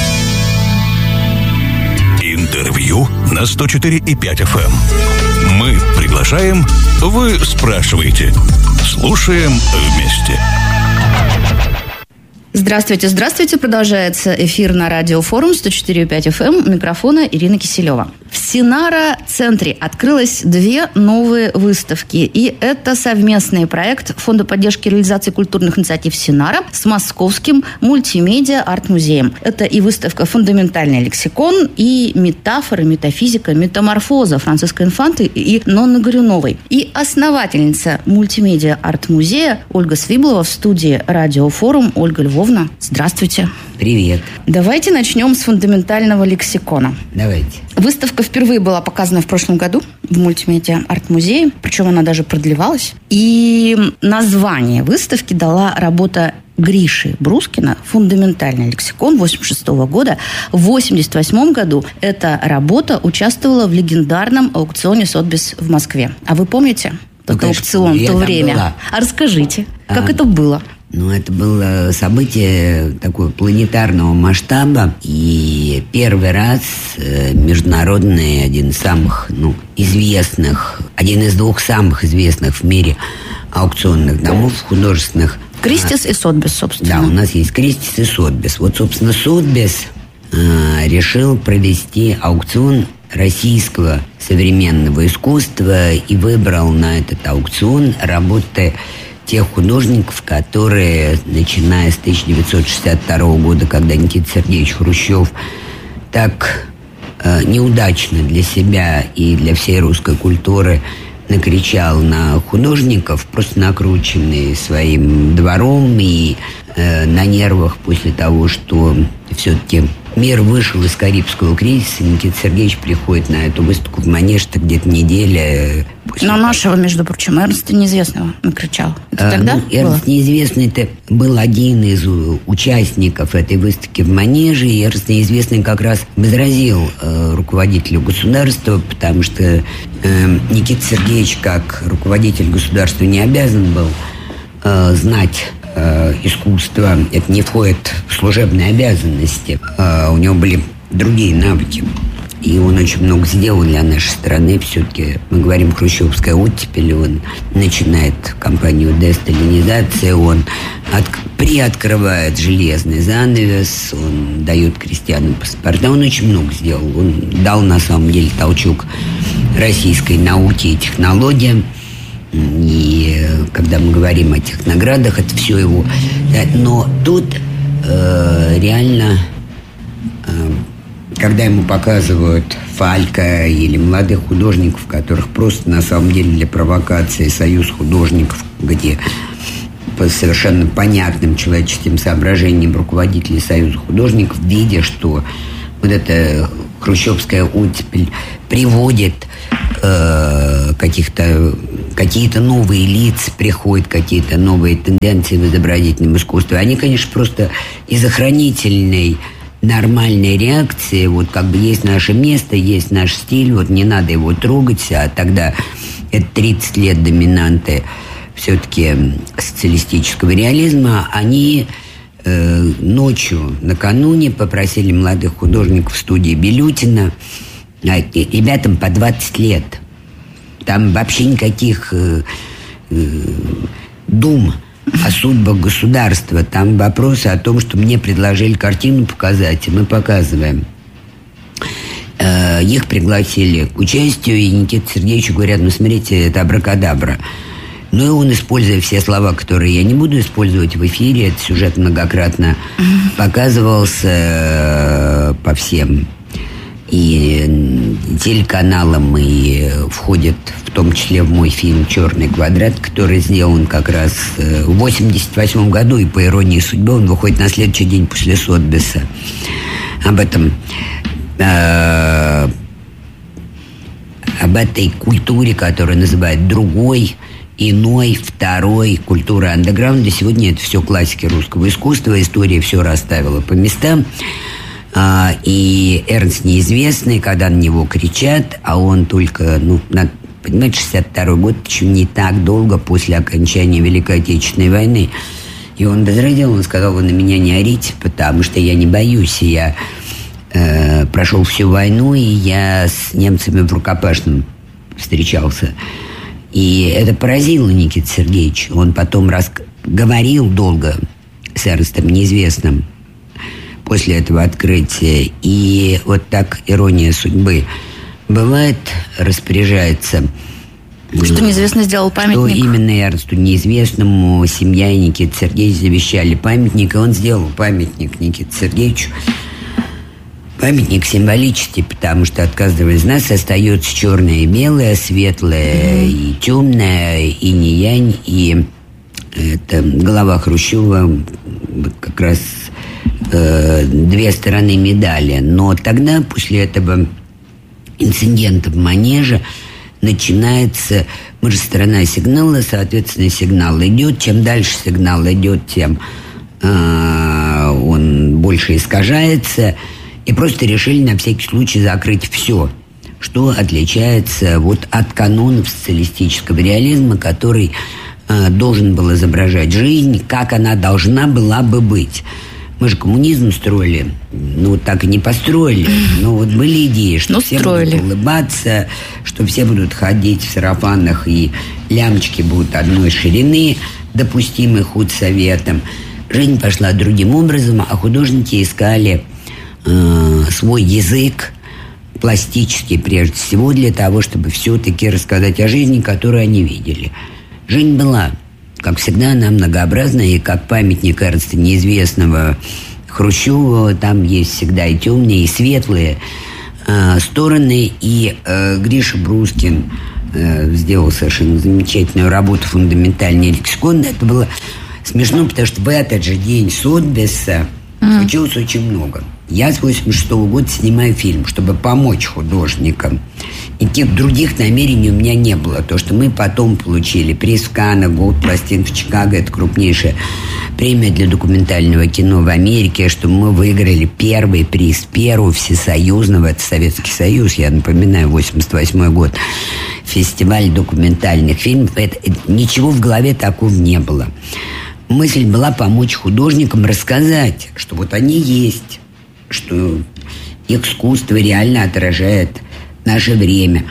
Интервью на сто четыре и пять эф эм. Мы приглашаем, вы спрашиваете. Слушаем вместе. Здравствуйте, здравствуйте. Продолжается эфир на радиофорум сто четыре и пять эф эм. У микрофона Ирина Киселева. В Синара-центре открылось две новые выставки. И это совместный проект Фонда поддержки и реализации культурных инициатив Синара с Московским мультимедиа-арт-музеем. Это и выставка «Фундаментальный лексикон», и метафоры, метафизика, метаморфоза Франциска Инфанты и Нонны Горюновой. И основательница мультимедиа-арт-музея Ольга Свиблова в студии радиофорум. Ольга Львовна, здравствуйте. Привет. Давайте начнем с фундаментального лексикона. Давайте. Выставка впервые была показана в прошлом году в мультимедиа-арт-музее, причем она даже продлевалась. И название выставки дала работа Гриши Брускина «Фундаментальный лексикон» восемьдесят шестого года. В восемьдесят восьмом году эта работа участвовала в легендарном аукционе «Сотбис» в Москве. А вы помните тот ну, аукцион в то время? Была. А расскажите, как а... это было? Ну, это было событие такого планетарного масштаба. И первый раз международный, один из самых ну, известных, один из двух самых известных в мире аукционных домов художественных. Кристис и Сотбис, собственно. Да, у нас есть Кристис и Сотбис. Вот, собственно, Сотбис э, решил провести аукцион российского современного искусства и выбрал на этот аукцион работы тех художников, которые, начиная с тысяча девятьсот шестьдесят второго года, когда Никита Сергеевич Хрущев так э, неудачно для себя и для всей русской культуры накричал на художников, просто накрученные своим двором и э, на нервах после того, что все-таки мир вышел из Карибского кризиса. Никита Сергеевич приходит на эту выставку в Манеж, так где-то неделя. Но нашего, между прочим, Эрнста Неизвестного накричал. Это а, тогда ну, Эрнст Неизвестный это был один из участников этой выставки в Манеже. И Эрнст Неизвестный как раз возразил э, руководителю государства, потому что э, Никита Сергеевич, как руководитель государства, не обязан был э, знать э, искусство. Это не входит в служебные обязанности. Э, у него были другие навыки. И он очень много сделал для нашей страны. Все-таки мы говорим «Хрущевская оттепель». Он начинает кампанию десталинизации. Он от... приоткрывает железный занавес. Он дает крестьянам паспорта. Он очень много сделал. Он дал, на самом деле, толчок российской науке и технологиям. И когда мы говорим о тех наградах, это все его. Но тут э, реально... Э, когда ему показывают Фалька или молодых художников, которых просто на самом деле для провокации союз художников, где по совершенно понятным человеческим соображениям руководители союза художников, видя, что вот эта хрущевская оттепель приводит э, каких-то, какие-то новые лица, приходят какие-то новые тенденции в изобразительном искусстве, они, конечно, просто из охранительной нормальной реакции, вот как бы есть наше место, есть наш стиль, вот не надо его трогать, а тогда это тридцать лет доминанты все-таки социалистического реализма, они э, ночью накануне попросили молодых художников в студии Белютина, ребятам по двадцать лет, там вообще никаких э, э, дум о судьбах государства. Там вопросы о том, что мне предложили картину показать, и мы показываем. Э, их пригласили к участию, и Никите Сергеевичу говорят: ну, смотрите, это абракадабра. Ну, и он, используя все слова, которые я не буду использовать в эфире, этот сюжет многократно показывался по всем и телеканалам, и входит в том числе в мой фильм «Черный квадрат», который сделан как раз в восемьдесят восьмом году, и по иронии судьбы он выходит на следующий день после Сотбиса. Об этом э, об этой культуре, которую называют другой, иной, второй, культура андеграунда. Сегодня это все классики русского искусства, история все расставила по местам. А, и Эрнст Неизвестный, когда на него кричат, а он только, ну, надо понимать, шестьдесят второй год, причем не так долго после окончания Великой Отечественной войны. И он возразил, он сказал: вы на меня не орите, потому что я не боюсь. И я э, прошел всю войну, и я с немцами в рукопашном встречался. И это поразило Никиту Сергеевича. Он потом рас... говорил долго с Эрнстом Неизвестным после этого открытия. И вот так ирония судьбы бывает, распоряжается. Что Неизвестный сделал памятник? Что именно Эрнсту Неизвестному семья и Никита Сергеевич завещали памятник, и он сделал памятник Никите Сергеевичу. Памятник символический, потому что от каждого из нас остается черное и белое, светлое mm-hmm. и темное, и инь-янь, и это голова Хрущева, вот как раз э, две стороны медали. Но тогда, после этого инцидента в Манеже, начинается, мы же страна сигнала, соответственно, сигнал идет. Чем дальше сигнал идет, тем э, он больше искажается. И просто решили на всякий случай закрыть все, что отличается вот от канонов социалистического реализма, который э, должен был изображать жизнь, как она должна была бы быть. Мы же коммунизм строили, ну, так и не построили. Но вот были идеи, что ну, все строили. Будут улыбаться, что все будут ходить в сарафанах, и лямочки будут одной ширины, допустимы худсоветом. Жизнь пошла другим образом, а художники искали э, свой язык, пластический прежде всего, для того, чтобы все-таки рассказать о жизни, которую они видели. Жизнь была, как всегда, она многообразна, и как памятник Эрнста Неизвестного Хрущеву, там есть всегда и темные, и светлые э, стороны. И э, Гриша Брускин э, сделал совершенно замечательную работу «Фундаментальный лексикон». Это было смешно, потому что в этот же день Сотбиса mm. случилось очень много. Я с восемьдесят шестого года снимаю фильм, чтобы помочь художникам. Никаких других намерений у меня не было. То, что мы потом получили приз в Каннах, Голд-пластин в Чикаго, это крупнейшая премия для документального кино в Америке, что мы выиграли первый приз, первого всесоюзного, это Советский Союз, я напоминаю, восемьдесят восьмой год, фестиваль документальных фильмов. Это, это, ничего в голове такого не было. Мысль была помочь художникам рассказать, что вот они есть, что их искусство реально отражает наше время.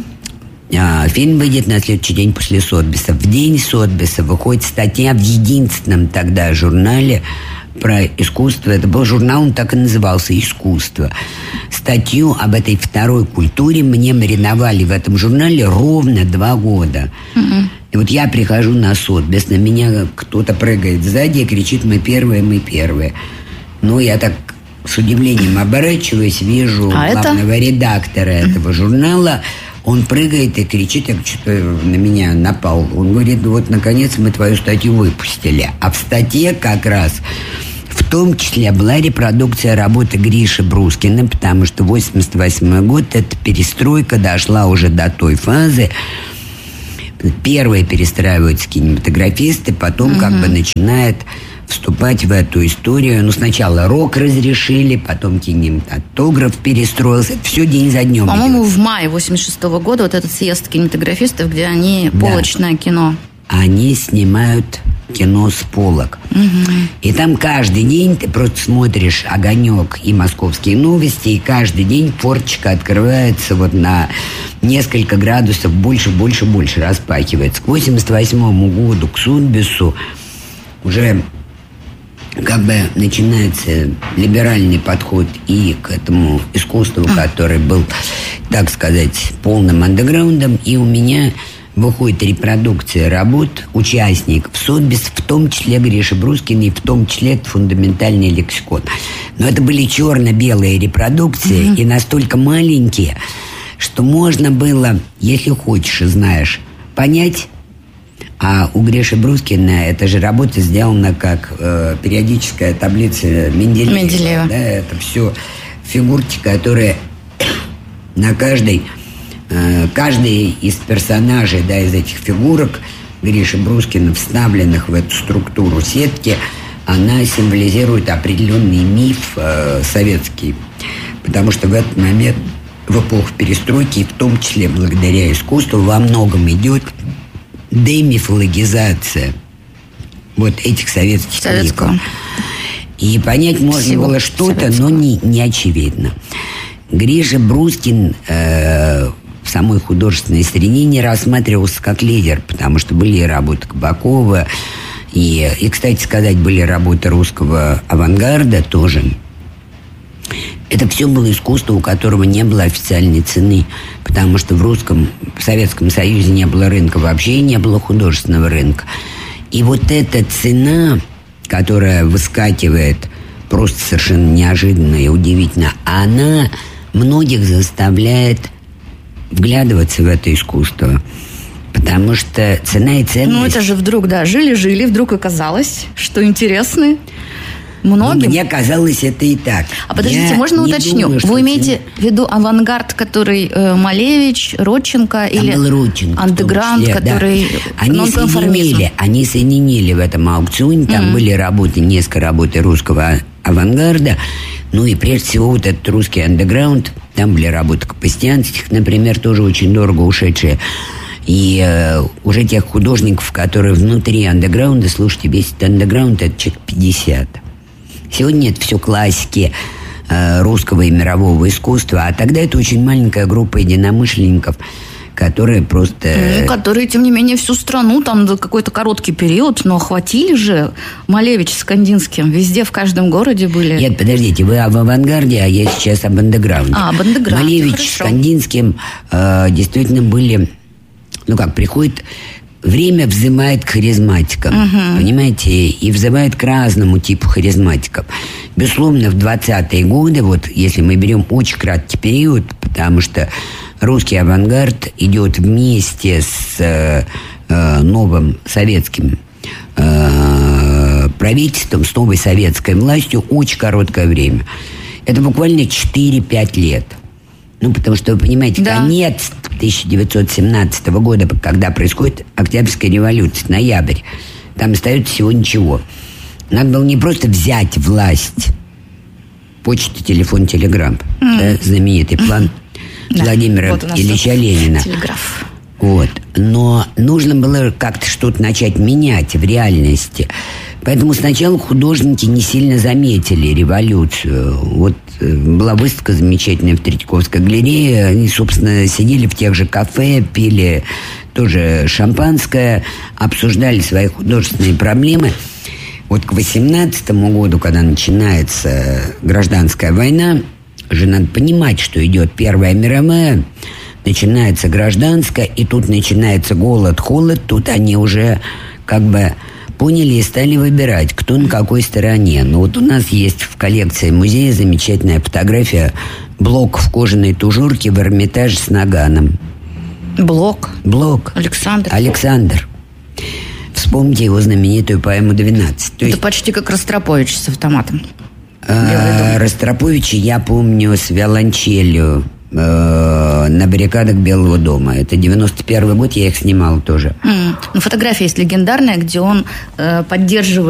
А, фильм выйдет на следующий день после Сотбиса. В день Сотбиса выходит статья в единственном тогда журнале про искусство. Это был журнал, он так и назывался «Искусство». Статью об этой второй культуре мне мариновали в этом журнале ровно два года. Mm-hmm. И вот я прихожу на Сотбис, на меня кто-то прыгает сзади и кричит: «Мы первые, мы первые». Ну, я так с удивлением оборачиваюсь, вижу а главного это? редактора этого журнала. Он прыгает и кричит, я что-то на меня напал. Он говорит: вот, наконец, мы твою статью выпустили. А в статье как раз в том числе была репродукция работы Гриши Брускина, потому что восемьдесят восьмой год, эта перестройка дошла уже до той фазы. Первые перестраиваются кинематографисты, потом угу. как бы начинает вступать в эту историю. Ну, сначала рок разрешили, потом кинематограф перестроился. Это все день за днем. По-моему, идет. В мае восемьдесят шестого года вот этот съезд кинематографистов, где они да. полочное кино. Они снимают кино с полок. Угу. И там каждый день ты просто смотришь «Огонек» и «Московские новости», и каждый день форточка открывается вот на несколько градусов, больше, больше, больше распахивается. К восемьдесят восьмому году, к Сотбису, уже как бы начинается либеральный подход и к этому искусству, который был, так сказать, полным андеграундом. И у меня выходит репродукция работ участников Сотбис, в том числе Гриша Брускина, и в том числе «Фундаментальный лексикон». Но это были черно-белые репродукции, mm-hmm. и настолько маленькие, что можно было, если хочешь и знаешь, понять. А у Гриши Брускина эта же работа сделана как э, периодическая таблица Менделеева. Менделеева. Да, это все фигурки, которые на каждой, э, каждый из персонажей, да, из этих фигурок Гриши Брускина, вставленных в эту структуру сетки, она символизирует определенный миф э, советский. Потому что в этот момент, в эпоху перестройки, и в том числе благодаря искусству, во многом идет демифологизация вот этих советских мифов. И понять можно Всего было что-то, советского. но не, не очевидно. Гриша Брускин э, в самой художественной среде не рассматривался как лидер, потому что были работы Кабакова, и, и, кстати сказать, были работы русского авангарда тоже. Это все было искусство, у которого не было официальной цены, потому что в русском, в Советском Союзе не было рынка, вообще не было художественного рынка. И вот эта цена, которая выскакивает просто совершенно неожиданно и удивительно, она многих заставляет вглядываться в это искусство. Потому что цена и ценность... Ну, это же вдруг, да, жили-жили, вдруг оказалось, что интересны многим. Мне казалось, это и так. А подождите, Я можно уточню? Думаю, Вы имеете в виду авангард, который э, Малевич, Родченко, или Родченко, андеграунд, который... Да. Они соединили, они соединили в этом аукционе, там mm-hmm. были работы, несколько работ русского авангарда, ну и прежде всего вот этот русский андеграунд, там были работы Капустянских, например, тоже очень дорого ушедшие. И э, уже тех художников, которые внутри андеграунда, слушайте, весь этот андеграунд — это человек пятьдесят. Сегодня это все классики э, русского и мирового искусства, а тогда это очень маленькая группа единомышленников, которые просто... Ну, которые, тем не менее, всю страну, там за какой-то короткий период, но охватили же. Малевич с Кандинским, везде, в каждом городе были. Нет, подождите, вы об авангарде, а я сейчас об андеграунде. А, об андеграунде, Малевич хорошо. с Кандинским э, действительно были... Ну как, приходит... Время взымает к харизматикам, угу. понимаете, и взывает к разному типу харизматиков. Безусловно, в двадцатые годы, вот если мы берем очень краткий период, потому что русский авангард идет вместе с э, э, новым советским э, правительством, с новой советской властью очень короткое время. Это буквально четыре-пять лет. Ну, потому что, вы понимаете, да. конец тысяча девятьсот семнадцатого года, когда происходит Октябрьская революция, ноябрь, там остается всего ничего. Надо было не просто взять власть, почта, телефон, телеграф, mm. да, знаменитый план да. Владимира вот Ильича Ленина. Телеграф. Вот. Но нужно было как-то что-то начать менять в реальности. Поэтому сначала художники не сильно заметили революцию. Вот была выставка замечательная в Третьяковской галерее. Они, собственно, сидели в тех же кафе, пили тоже шампанское, обсуждали свои художественные проблемы. Вот к восемнадцатому году, когда начинается гражданская война, же надо понимать, что идет Первая мировая, начинается гражданская, и тут начинается голод, холод. Тут они уже как бы поняли и стали выбирать, кто на какой стороне. Но вот у нас есть в коллекции музея замечательная фотография Блок в кожаной тужурке в Эрмитаже с наганом. Блок? Блок. Александр. Александр. Вспомните его знаменитую поэму «двенадцать». Это есть... почти как Ростропович с автоматом. А, Ростроповича я помню с виолончелью э, на баррикадах Белого дома. Это девяносто первый год, я их снимала тоже. Mm. Ну, фотография есть легендарная, где он э, поддерживает